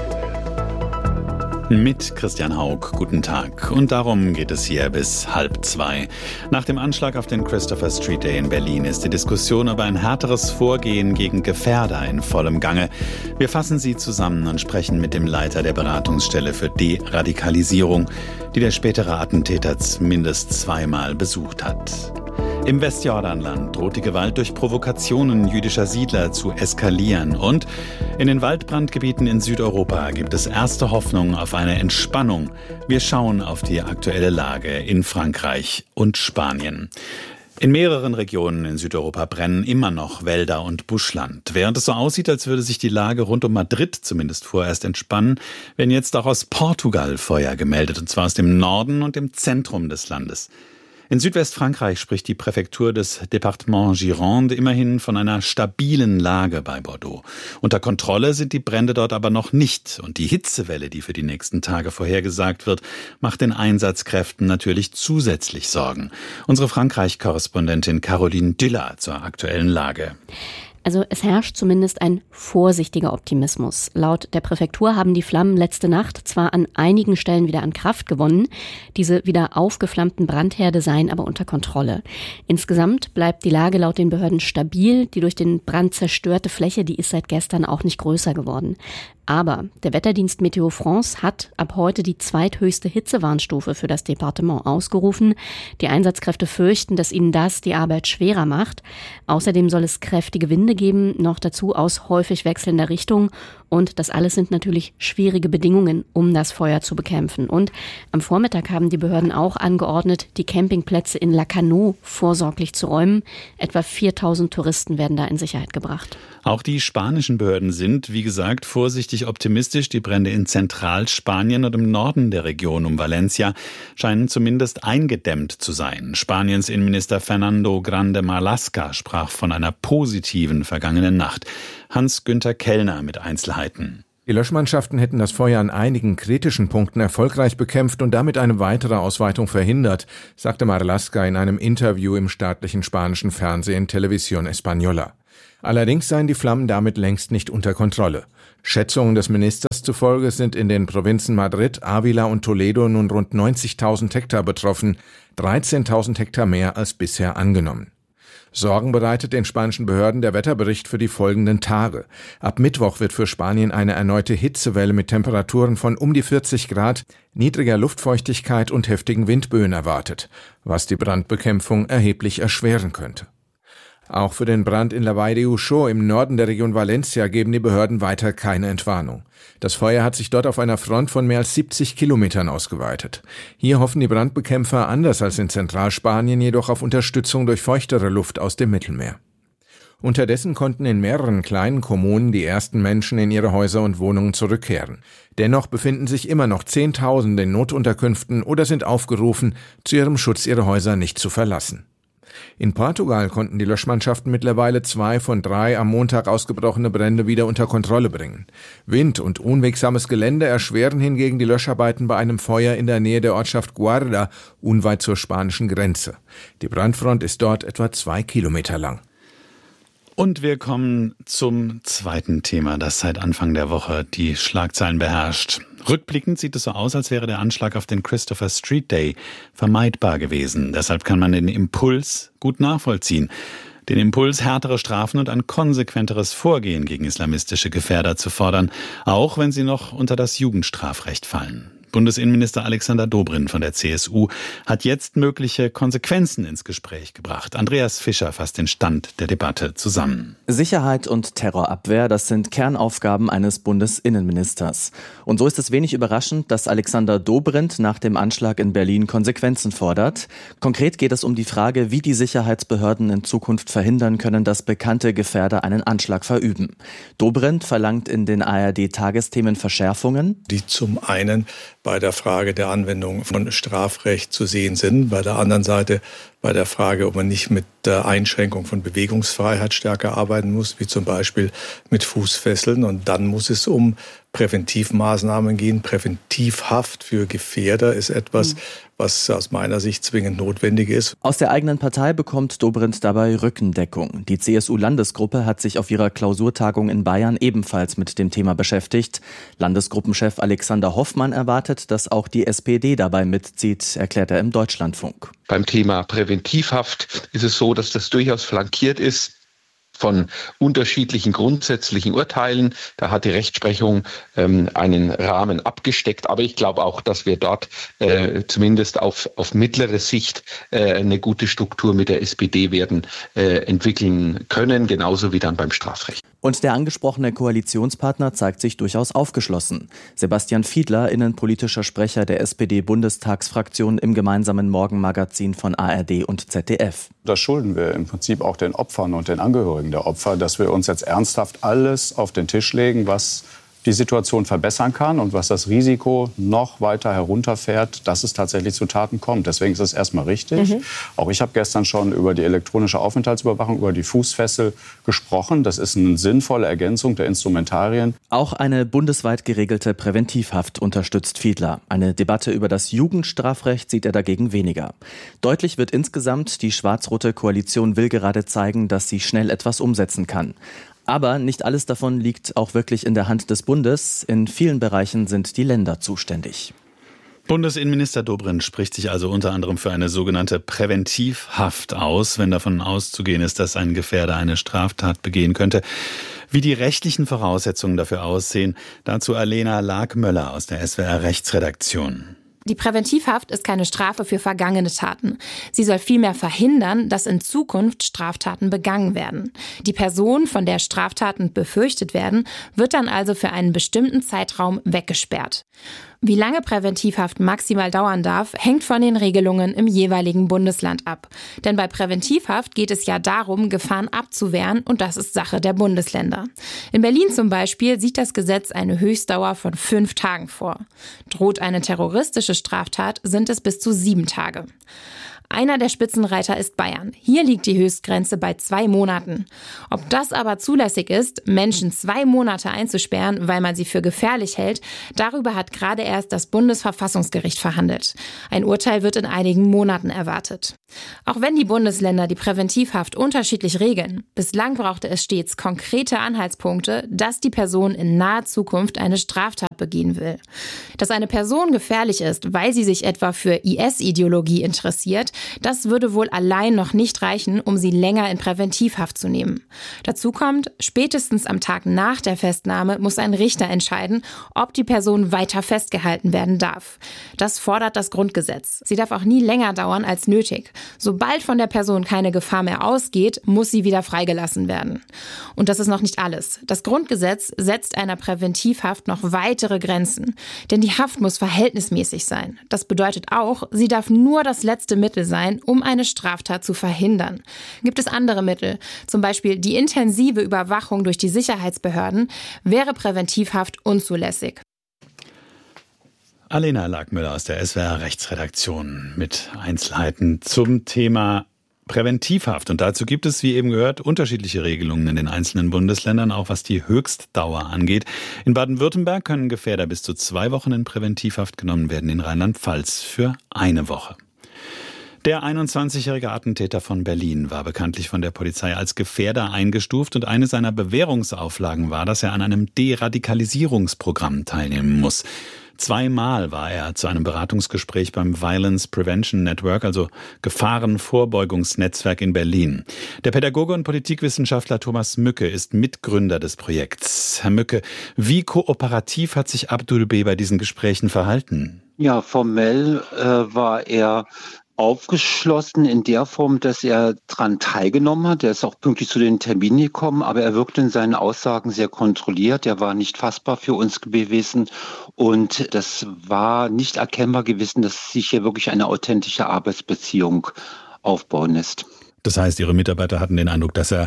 Mit Christian Haug, guten Tag. Und darum geht es hier bis halb zwei. Nach dem Anschlag auf den Christopher Street Day in Berlin ist die Diskussion über ein härteres Vorgehen gegen Gefährder in vollem Gange. Wir fassen sie zusammen und sprechen mit dem Leiter der Beratungsstelle für Deradikalisierung, die der spätere Attentäter mindest zweimal besucht hat. Im Westjordanland droht die Gewalt durch Provokationen jüdischer Siedler zu eskalieren. Und in den Waldbrandgebieten in Südeuropa gibt es erste Hoffnung auf eine Entspannung. Wir schauen auf die aktuelle Lage in Frankreich und Spanien. In mehreren Regionen in Südeuropa brennen immer noch Wälder und Buschland. Während es so aussieht, als würde sich die Lage rund um Madrid zumindest vorerst entspannen, werden jetzt auch aus Portugal Feuer gemeldet, und zwar aus dem Norden und dem Zentrum des Landes. In Südwestfrankreich spricht die Präfektur des Département Gironde immerhin von einer stabilen Lage bei Bordeaux. Unter Kontrolle sind die Brände dort aber noch nicht. Und die Hitzewelle, die für die nächsten Tage vorhergesagt wird, macht den Einsatzkräften natürlich zusätzlich Sorgen. Unsere Frankreich-Korrespondentin Caroline Düller zur aktuellen Lage. Also es herrscht zumindest ein vorsichtiger Optimismus. Laut der Präfektur haben die Flammen letzte Nacht zwar an einigen Stellen wieder an Kraft gewonnen, diese wieder aufgeflammten Brandherde seien aber unter Kontrolle. Insgesamt bleibt die Lage laut den Behörden stabil. Die durch den Brand zerstörte Fläche, die ist seit gestern auch nicht größer geworden. Aber der Wetterdienst Meteo France hat ab heute die zweithöchste Hitzewarnstufe für das Departement ausgerufen. Die Einsatzkräfte fürchten, dass ihnen das die Arbeit schwerer macht. Außerdem soll es kräftige Winde geben, noch dazu aus häufig wechselnder Richtung. Und das alles sind natürlich schwierige Bedingungen, um das Feuer zu bekämpfen. Und am Vormittag haben die Behörden auch angeordnet, die Campingplätze in Lacanau vorsorglich zu räumen. Etwa viertausend Touristen werden da in Sicherheit gebracht. Auch die spanischen Behörden sind, wie gesagt, vorsichtig optimistisch. Die Brände in Zentralspanien und im Norden der Region um Valencia scheinen zumindest eingedämmt zu sein. Spaniens Innenminister Fernando Grande Marlaska sprach von einer positiven vergangenen Nacht. Hans-Günther Kellner mit Einzelheiten. Die Löschmannschaften hätten das Feuer an einigen kritischen Punkten erfolgreich bekämpft und damit eine weitere Ausweitung verhindert, sagte Marlaska in einem Interview im staatlichen spanischen Fernsehen Televisión Española. Allerdings seien die Flammen damit längst nicht unter Kontrolle. Schätzungen des Ministers zufolge sind in den Provinzen Madrid, Ávila und Toledo nun rund neunzigtausend Hektar betroffen, dreizehntausend Hektar mehr als bisher angenommen. Sorgen bereitet den spanischen Behörden der Wetterbericht für die folgenden Tage. Ab Mittwoch wird für Spanien eine erneute Hitzewelle mit Temperaturen von um die vierzig Grad, niedriger Luftfeuchtigkeit und heftigen Windböen erwartet, was die Brandbekämpfung erheblich erschweren könnte. Auch für den Brand in La Vall de Uxó im Norden der Region Valencia geben die Behörden weiter keine Entwarnung. Das Feuer hat sich dort auf einer Front von mehr als siebzig Kilometern ausgeweitet. Hier hoffen die Brandbekämpfer anders als in Zentralspanien jedoch auf Unterstützung durch feuchtere Luft aus dem Mittelmeer. Unterdessen konnten in mehreren kleinen Kommunen die ersten Menschen in ihre Häuser und Wohnungen zurückkehren. Dennoch befinden sich immer noch Zehntausende in Notunterkünften oder sind aufgerufen, zu ihrem Schutz ihre Häuser nicht zu verlassen. In Portugal konnten die Löschmannschaften mittlerweile zwei von drei am Montag ausgebrochene Brände wieder unter Kontrolle bringen. Wind und unwegsames Gelände erschweren hingegen die Löscharbeiten bei einem Feuer in der Nähe der Ortschaft Guarda, unweit zur spanischen Grenze. Die Brandfront ist dort etwa zwei Kilometer lang. Und wir kommen zum zweiten Thema, das seit Anfang der Woche die Schlagzeilen beherrscht. Rückblickend sieht es so aus, als wäre der Anschlag auf den Christopher Street Day vermeidbar gewesen. Deshalb kann man den Impuls gut nachvollziehen. Den Impuls, härtere Strafen und ein konsequenteres Vorgehen gegen islamistische Gefährder zu fordern, auch wenn sie noch unter das Jugendstrafrecht fallen. Bundesinnenminister Alexander Dobrindt von der C S U hat jetzt mögliche Konsequenzen ins Gespräch gebracht. Andreas Fischer fasst den Stand der Debatte zusammen. Sicherheit und Terrorabwehr, das sind Kernaufgaben eines Bundesinnenministers. Und so ist es wenig überraschend, dass Alexander Dobrindt nach dem Anschlag in Berlin Konsequenzen fordert. Konkret geht es um die Frage, wie die Sicherheitsbehörden in Zukunft verhindern können, dass bekannte Gefährder einen Anschlag verüben. Dobrindt verlangt in den A R D-Tagesthemen Verschärfungen, die zum einen bei der Frage der Anwendung von Strafrecht zu sehen sind. Bei der anderen Seite bei der Frage, ob man nicht mit der Einschränkung von Bewegungsfreiheit stärker arbeiten muss, wie zum Beispiel mit Fußfesseln. Und dann muss es um Präventivmaßnahmen gehen. Präventivhaft für Gefährder ist etwas, was aus meiner Sicht zwingend notwendig ist. Aus der eigenen Partei bekommt Dobrindt dabei Rückendeckung. Die C S U-Landesgruppe hat sich auf ihrer Klausurtagung in Bayern ebenfalls mit dem Thema beschäftigt. Landesgruppenchef Alexander Hoffmann erwartet, dass auch die S P D dabei mitzieht, erklärt er im Deutschlandfunk. Beim Thema Präventivhaft ist es so, dass das durchaus flankiert ist von unterschiedlichen grundsätzlichen Urteilen. Da hat die Rechtsprechung ähm, einen Rahmen abgesteckt. Aber ich glaube auch, dass wir dort äh, zumindest auf, auf mittlere Sicht äh, eine gute Struktur mit der S P D werden äh, entwickeln können, genauso wie dann beim Strafrecht. Und der angesprochene Koalitionspartner zeigt sich durchaus aufgeschlossen. Sebastian Fiedler, innenpolitischer Sprecher der S P D-Bundestagsfraktion im gemeinsamen Morgenmagazin von A R D und Z D F. Das schulden wir im Prinzip auch den Opfern und den Angehörigen der Opfer, dass wir uns jetzt ernsthaft alles auf den Tisch legen, was die Situation verbessern kann und was das Risiko noch weiter herunterfährt, dass es tatsächlich zu Taten kommt. Deswegen ist es erstmal richtig. Mhm. Auch ich habe gestern schon über die elektronische Aufenthaltsüberwachung, über die Fußfessel gesprochen. Das ist eine sinnvolle Ergänzung der Instrumentarien. Auch eine bundesweit geregelte Präventivhaft unterstützt Fiedler. Eine Debatte über das Jugendstrafrecht sieht er dagegen weniger. Deutlich wird insgesamt, die schwarz-rote Koalition will gerade zeigen, dass sie schnell etwas umsetzen kann. Aber nicht alles davon liegt auch wirklich in der Hand des Bundes. In vielen Bereichen sind die Länder zuständig. Bundesinnenminister Dobrindt spricht sich also unter anderem für eine sogenannte Präventivhaft aus, wenn davon auszugehen ist, dass ein Gefährder eine Straftat begehen könnte. Wie die rechtlichen Voraussetzungen dafür aussehen, dazu Alena Lag-Möller aus der S W R Rechtsredaktion. Die Präventivhaft ist keine Strafe für vergangene Taten. Sie soll vielmehr verhindern, dass in Zukunft Straftaten begangen werden. Die Person, von der Straftaten befürchtet werden, wird dann also für einen bestimmten Zeitraum weggesperrt. Wie lange Präventivhaft maximal dauern darf, hängt von den Regelungen im jeweiligen Bundesland ab. Denn bei Präventivhaft geht es ja darum, Gefahren abzuwehren, und das ist Sache der Bundesländer. In Berlin zum Beispiel sieht das Gesetz eine Höchstdauer von fünf Tagen vor. Droht eine terroristische Straftat, sind es bis zu sieben Tage. Einer der Spitzenreiter ist Bayern. Hier liegt die Höchstgrenze bei zwei Monaten. Ob das aber zulässig ist, Menschen zwei Monate einzusperren, weil man sie für gefährlich hält, darüber hat gerade erst das Bundesverfassungsgericht verhandelt. Ein Urteil wird in einigen Monaten erwartet. Auch wenn die Bundesländer die Präventivhaft unterschiedlich regeln, bislang brauchte es stets konkrete Anhaltspunkte, dass die Person in naher Zukunft eine Straftat begehen will. Dass eine Person gefährlich ist, weil sie sich etwa für I S-Ideologie interessiert, das würde wohl allein noch nicht reichen, um sie länger in Präventivhaft zu nehmen. Dazu kommt, spätestens am Tag nach der Festnahme muss ein Richter entscheiden, ob die Person weiter festgehalten werden darf. Das fordert das Grundgesetz. Sie darf auch nie länger dauern als nötig. Sobald von der Person keine Gefahr mehr ausgeht, muss sie wieder freigelassen werden. Und das ist noch nicht alles. Das Grundgesetz setzt einer Präventivhaft noch weitere Grenzen. Denn die Haft muss verhältnismäßig sein. Das bedeutet auch, sie darf nur das letzte Mittel sein, um eine Straftat zu verhindern. Gibt es andere Mittel, zum Beispiel die intensive Überwachung durch die Sicherheitsbehörden, wäre Präventivhaft unzulässig. Alena Lackmüller aus der S W R Rechtsredaktion mit Einzelheiten zum Thema Präventivhaft. Und dazu gibt es, wie eben gehört, unterschiedliche Regelungen in den einzelnen Bundesländern, auch was die Höchstdauer angeht. In Baden-Württemberg können Gefährder bis zu zwei Wochen in Präventivhaft genommen werden, in Rheinland-Pfalz für eine Woche. Der einundzwanzigjährige Attentäter von Berlin war bekanntlich von der Polizei als Gefährder eingestuft, und eine seiner Bewährungsauflagen war, dass er an einem Deradikalisierungsprogramm teilnehmen muss. Zweimal war er zu einem Beratungsgespräch beim Violence Prevention Network, also Gefahrenvorbeugungsnetzwerk in Berlin. Der Pädagoge und Politikwissenschaftler Thomas Mücke ist Mitgründer des Projekts. Herr Mücke, wie kooperativ hat sich Abdul B. bei diesen Gesprächen verhalten? Ja, formell äh, war er aufgeschlossen in der Form, dass er daran teilgenommen hat. Er ist auch pünktlich zu den Terminen gekommen, aber er wirkte in seinen Aussagen sehr kontrolliert. Er war nicht fassbar für uns gewesen, und das war nicht erkennbar gewesen, dass sich hier wirklich eine authentische Arbeitsbeziehung aufbauen lässt. Das heißt, Ihre Mitarbeiter hatten den Eindruck, dass er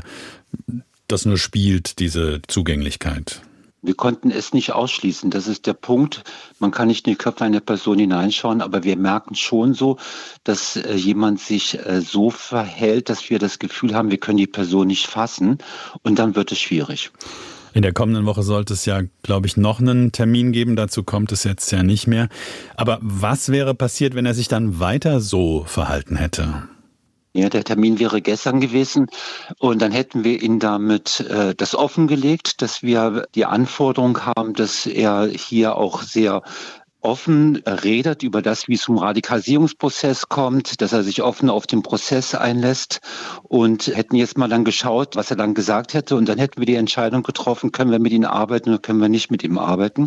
das nur spielt, diese Zugänglichkeit? Wir konnten es nicht ausschließen. Das ist der Punkt. Man kann nicht in die Köpfe einer Person hineinschauen, aber wir merken schon so, dass äh, jemand sich äh, so verhält, dass wir das Gefühl haben, wir können die Person nicht fassen, und dann wird es schwierig. In der kommenden Woche sollte es ja, glaube ich, noch einen Termin geben. Dazu kommt es jetzt ja nicht mehr. Aber was wäre passiert, wenn er sich dann weiter so verhalten hätte? Ja, der Termin wäre gestern gewesen, und dann hätten wir ihn damit äh, das offengelegt, dass wir die Anforderung haben, dass er hier auch sehr offen redet über das, wie es zum Radikalisierungsprozess kommt, dass er sich offen auf den Prozess einlässt, und hätten jetzt mal dann geschaut, was er dann gesagt hätte, und dann hätten wir die Entscheidung getroffen, können wir mit ihm arbeiten oder können wir nicht mit ihm arbeiten.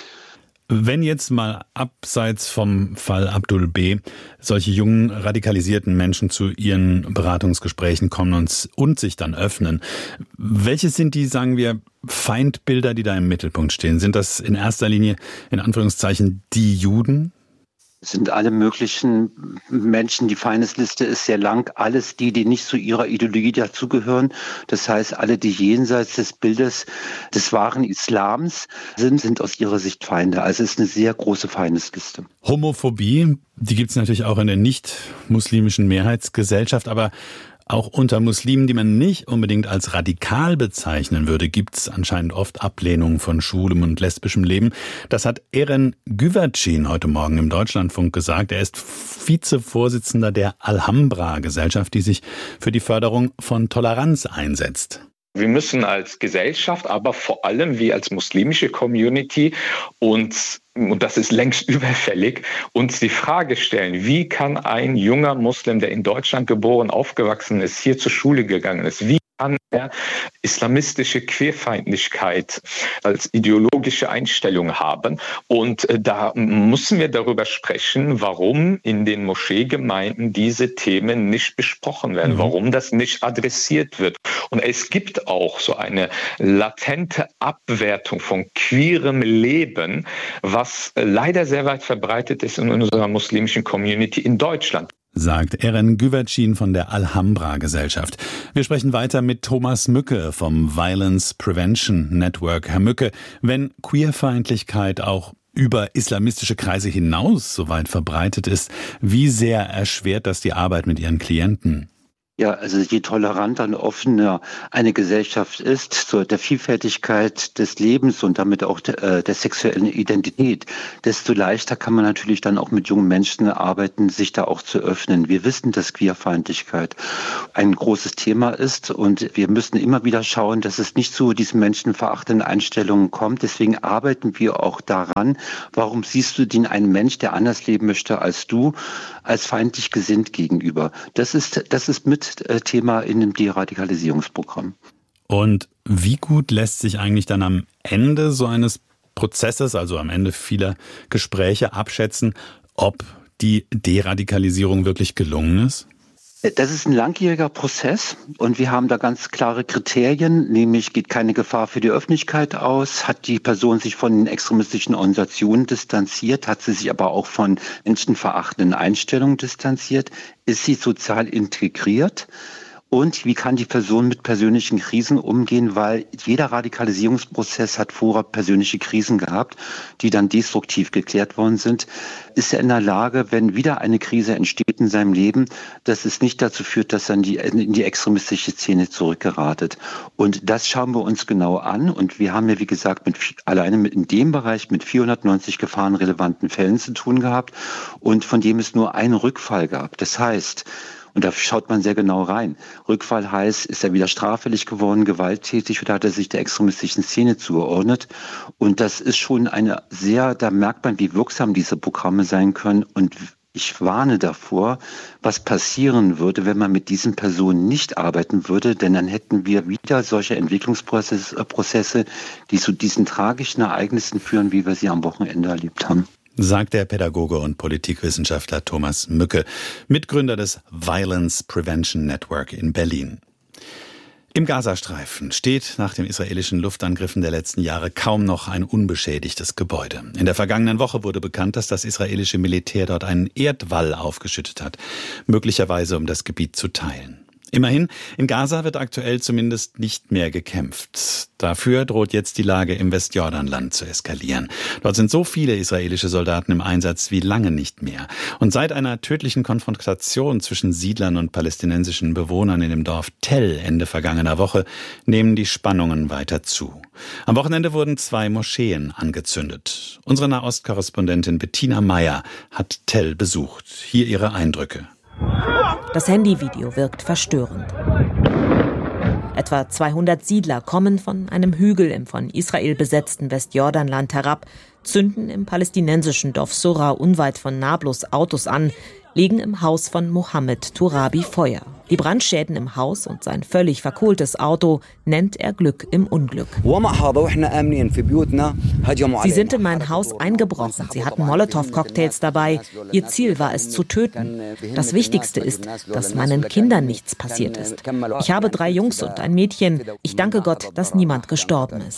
Wenn jetzt mal abseits vom Fall Abdul B. solche jungen, radikalisierten Menschen zu ihren Beratungsgesprächen kommen und, und sich dann öffnen, welche sind die, sagen wir, Feindbilder, die da im Mittelpunkt stehen? Sind das in erster Linie, in Anführungszeichen, die Juden? Es sind alle möglichen Menschen, die Feindesliste ist sehr lang, alles die, die nicht zu ihrer Ideologie dazugehören. Das heißt, alle, die jenseits des Bildes des wahren Islams sind, sind aus ihrer Sicht Feinde. Also es ist eine sehr große Feindesliste. Homophobie, die gibt es natürlich auch in der nicht-muslimischen Mehrheitsgesellschaft, aber auch unter Muslimen, die man nicht unbedingt als radikal bezeichnen würde, gibt es anscheinend oft Ablehnung von schwulem und lesbischem Leben. Das hat Eren Güvercin heute Morgen im Deutschlandfunk gesagt. Er ist Vizevorsitzender der Alhambra-Gesellschaft, die sich für die Förderung von Toleranz einsetzt. Wir müssen als Gesellschaft, aber vor allem wir als muslimische Community uns, und das ist längst überfällig, uns die Frage stellen, wie kann ein junger Muslim, der in Deutschland geboren, aufgewachsen ist, hier zur Schule gegangen ist, wie kann er islamistische Queerfeindlichkeit als ideologische Einstellung haben. Und äh, da müssen wir darüber sprechen, warum in den Moscheegemeinden diese Themen nicht besprochen werden, mhm. warum das nicht adressiert wird. Und es gibt auch so eine latente Abwertung von queerem Leben, was äh, leider sehr weit verbreitet ist in unserer muslimischen Community in Deutschland. Sagt Eren Güvercin von der Alhambra-Gesellschaft. Wir sprechen weiter mit Thomas Mücke vom Violence Prevention Network. Herr Mücke, wenn Queerfeindlichkeit auch über islamistische Kreise hinaus so weit verbreitet ist, wie sehr erschwert das die Arbeit mit Ihren Klienten? Ja, also je toleranter und offener eine Gesellschaft ist, so der Vielfältigkeit des Lebens und damit auch der, äh, der sexuellen Identität, desto leichter kann man natürlich dann auch mit jungen Menschen arbeiten, sich da auch zu öffnen. Wir wissen, dass Queerfeindlichkeit ein großes Thema ist und wir müssen immer wieder schauen, dass es nicht zu diesen menschenverachtenden Einstellungen kommt. Deswegen arbeiten wir auch daran. Warum siehst du den einen Mensch, der anders leben möchte als du, als feindlich gesinnt gegenüber? Das ist, das ist mit Thema in dem Deradikalisierungsprogramm. Und wie gut lässt sich eigentlich dann am Ende so eines Prozesses, also am Ende vieler Gespräche, abschätzen, ob die Deradikalisierung wirklich gelungen ist? Das ist ein langjähriger Prozess und wir haben da ganz klare Kriterien, nämlich geht keine Gefahr für die Öffentlichkeit aus, hat die Person sich von den extremistischen Organisationen distanziert, hat sie sich aber auch von menschenverachtenden Einstellungen distanziert, ist sie sozial integriert? Und wie kann die Person mit persönlichen Krisen umgehen, weil jeder Radikalisierungsprozess hat vorher persönliche Krisen gehabt, die dann destruktiv geklärt worden sind. Ist er in der Lage, wenn wieder eine Krise entsteht in seinem Leben, dass es nicht dazu führt, dass er in die, in die extremistische Szene zurückgeratet. Und das schauen wir uns genau an. Und wir haben ja, wie gesagt, mit, alleine mit in dem Bereich mit vierhundertneunzig gefahrenrelevanten Fällen zu tun gehabt und von dem es nur einen Rückfall gab. Das heißt, und da schaut man sehr genau rein. Rückfall heißt, ist er wieder straffällig geworden, gewalttätig oder hat er sich der extremistischen Szene zugeordnet? Und das ist schon eine sehr, da merkt man, wie wirksam diese Programme sein können. Und ich warne davor, was passieren würde, wenn man mit diesen Personen nicht arbeiten würde, denn dann hätten wir wieder solche Entwicklungsprozesse, die zu diesen tragischen Ereignissen führen, wie wir sie am Wochenende erlebt haben. Sagt der Pädagoge und Politikwissenschaftler Thomas Mücke, Mitgründer des Violence Prevention Network in Berlin. Im Gazastreifen steht nach den israelischen Luftangriffen der letzten Jahre kaum noch ein unbeschädigtes Gebäude. In der vergangenen Woche wurde bekannt, dass das israelische Militär dort einen Erdwall aufgeschüttet hat, möglicherweise um das Gebiet zu teilen. Immerhin, in Gaza wird aktuell zumindest nicht mehr gekämpft. Dafür droht jetzt die Lage im Westjordanland zu eskalieren. Dort sind so viele israelische Soldaten im Einsatz wie lange nicht mehr. Und seit einer tödlichen Konfrontation zwischen Siedlern und palästinensischen Bewohnern in dem Dorf Tell Ende vergangener Woche nehmen die Spannungen weiter zu. Am Wochenende wurden zwei Moscheen angezündet. Unsere Nahostkorrespondentin Bettina Meyer hat Tell besucht. Hier ihre Eindrücke. Das Handyvideo wirkt verstörend. Etwa zweihundert Siedler kommen von einem Hügel im von Israel besetzten Westjordanland herab, zünden im palästinensischen Dorf Sura unweit von Nablus Autos an, legen im Haus von Mohammed Turabi Feuer. Die Brandschäden im Haus und sein völlig verkohltes Auto nennt er Glück im Unglück. Sie sind in mein Haus eingebrochen. Sie hatten Molotow-Cocktails dabei. Ihr Ziel war es zu töten. Das Wichtigste ist, dass meinen Kindern nichts passiert ist. Ich habe drei Jungs und ein Mädchen. Ich danke Gott, dass niemand gestorben ist.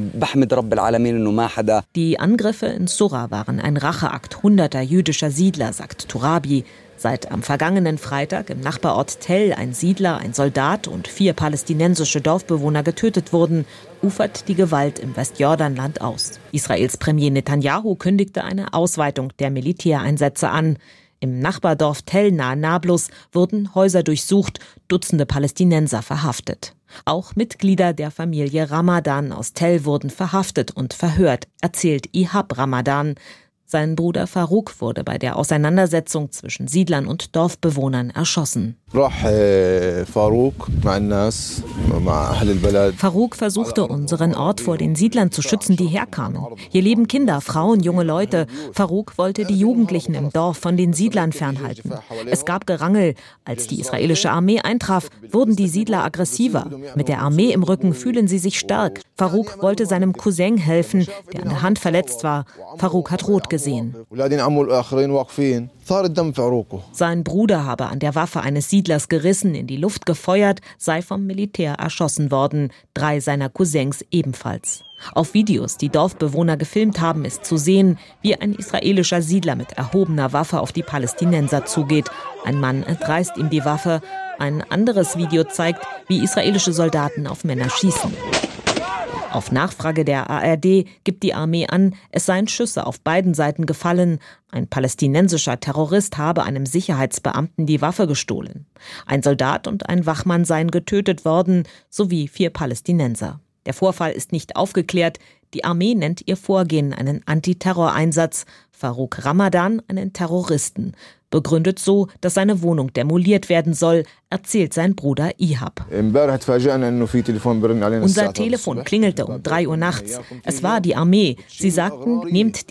Die Angriffe in Sura waren ein Racheakt hunderter jüdischer Siedler, sagt Turabi. Seit am vergangenen Freitag im Nachbarort Tell ein Siedler, ein Soldat und vier palästinensische Dorfbewohner getötet wurden, ufert die Gewalt im Westjordanland aus. Israels Premier Netanyahu kündigte eine Ausweitung der Militäreinsätze an. Im Nachbardorf Tell nahe Nablus wurden Häuser durchsucht, Dutzende Palästinenser verhaftet. Auch Mitglieder der Familie Ramadan aus Tell wurden verhaftet und verhört, erzählt Ihab Ramadan. Sein Bruder Farouk wurde bei der Auseinandersetzung zwischen Siedlern und Dorfbewohnern erschossen. Farouk versuchte, unseren Ort vor den Siedlern zu schützen, die herkamen. Hier leben Kinder, Frauen, junge Leute. Farouk wollte die Jugendlichen im Dorf von den Siedlern fernhalten. Es gab Gerangel. Als die israelische Armee eintraf, wurden die Siedler aggressiver. Mit der Armee im Rücken fühlen sie sich stark. Farouk wollte seinem Cousin helfen, der an der Hand verletzt war. Farouk hat rot gesehen. Sein Bruder habe an der Waffe eines Siedlers gerissen, in die Luft gefeuert, sei vom Militär erschossen worden, drei seiner Cousins ebenfalls. Auf Videos, die Dorfbewohner gefilmt haben, ist zu sehen, wie ein israelischer Siedler mit erhobener Waffe auf die Palästinenser zugeht. Ein Mann entreißt ihm die Waffe. Ein anderes Video zeigt, wie israelische Soldaten auf Männer schießen. Auf Nachfrage der A R D gibt die Armee an, es seien Schüsse auf beiden Seiten gefallen. Ein palästinensischer Terrorist habe einem Sicherheitsbeamten die Waffe gestohlen. Ein Soldat und ein Wachmann seien getötet worden, sowie vier Palästinenser. Der Vorfall ist nicht aufgeklärt. Die Armee nennt ihr Vorgehen einen Antiterroreinsatz, Farouk Ramadan einen Terroristen. Begründet so, dass seine Wohnung demoliert werden soll, erzählt sein Bruder Ihab. Unser Telefon klingelte um drei Uhr nachts. Es war die Armee. Sie sagten, nehmt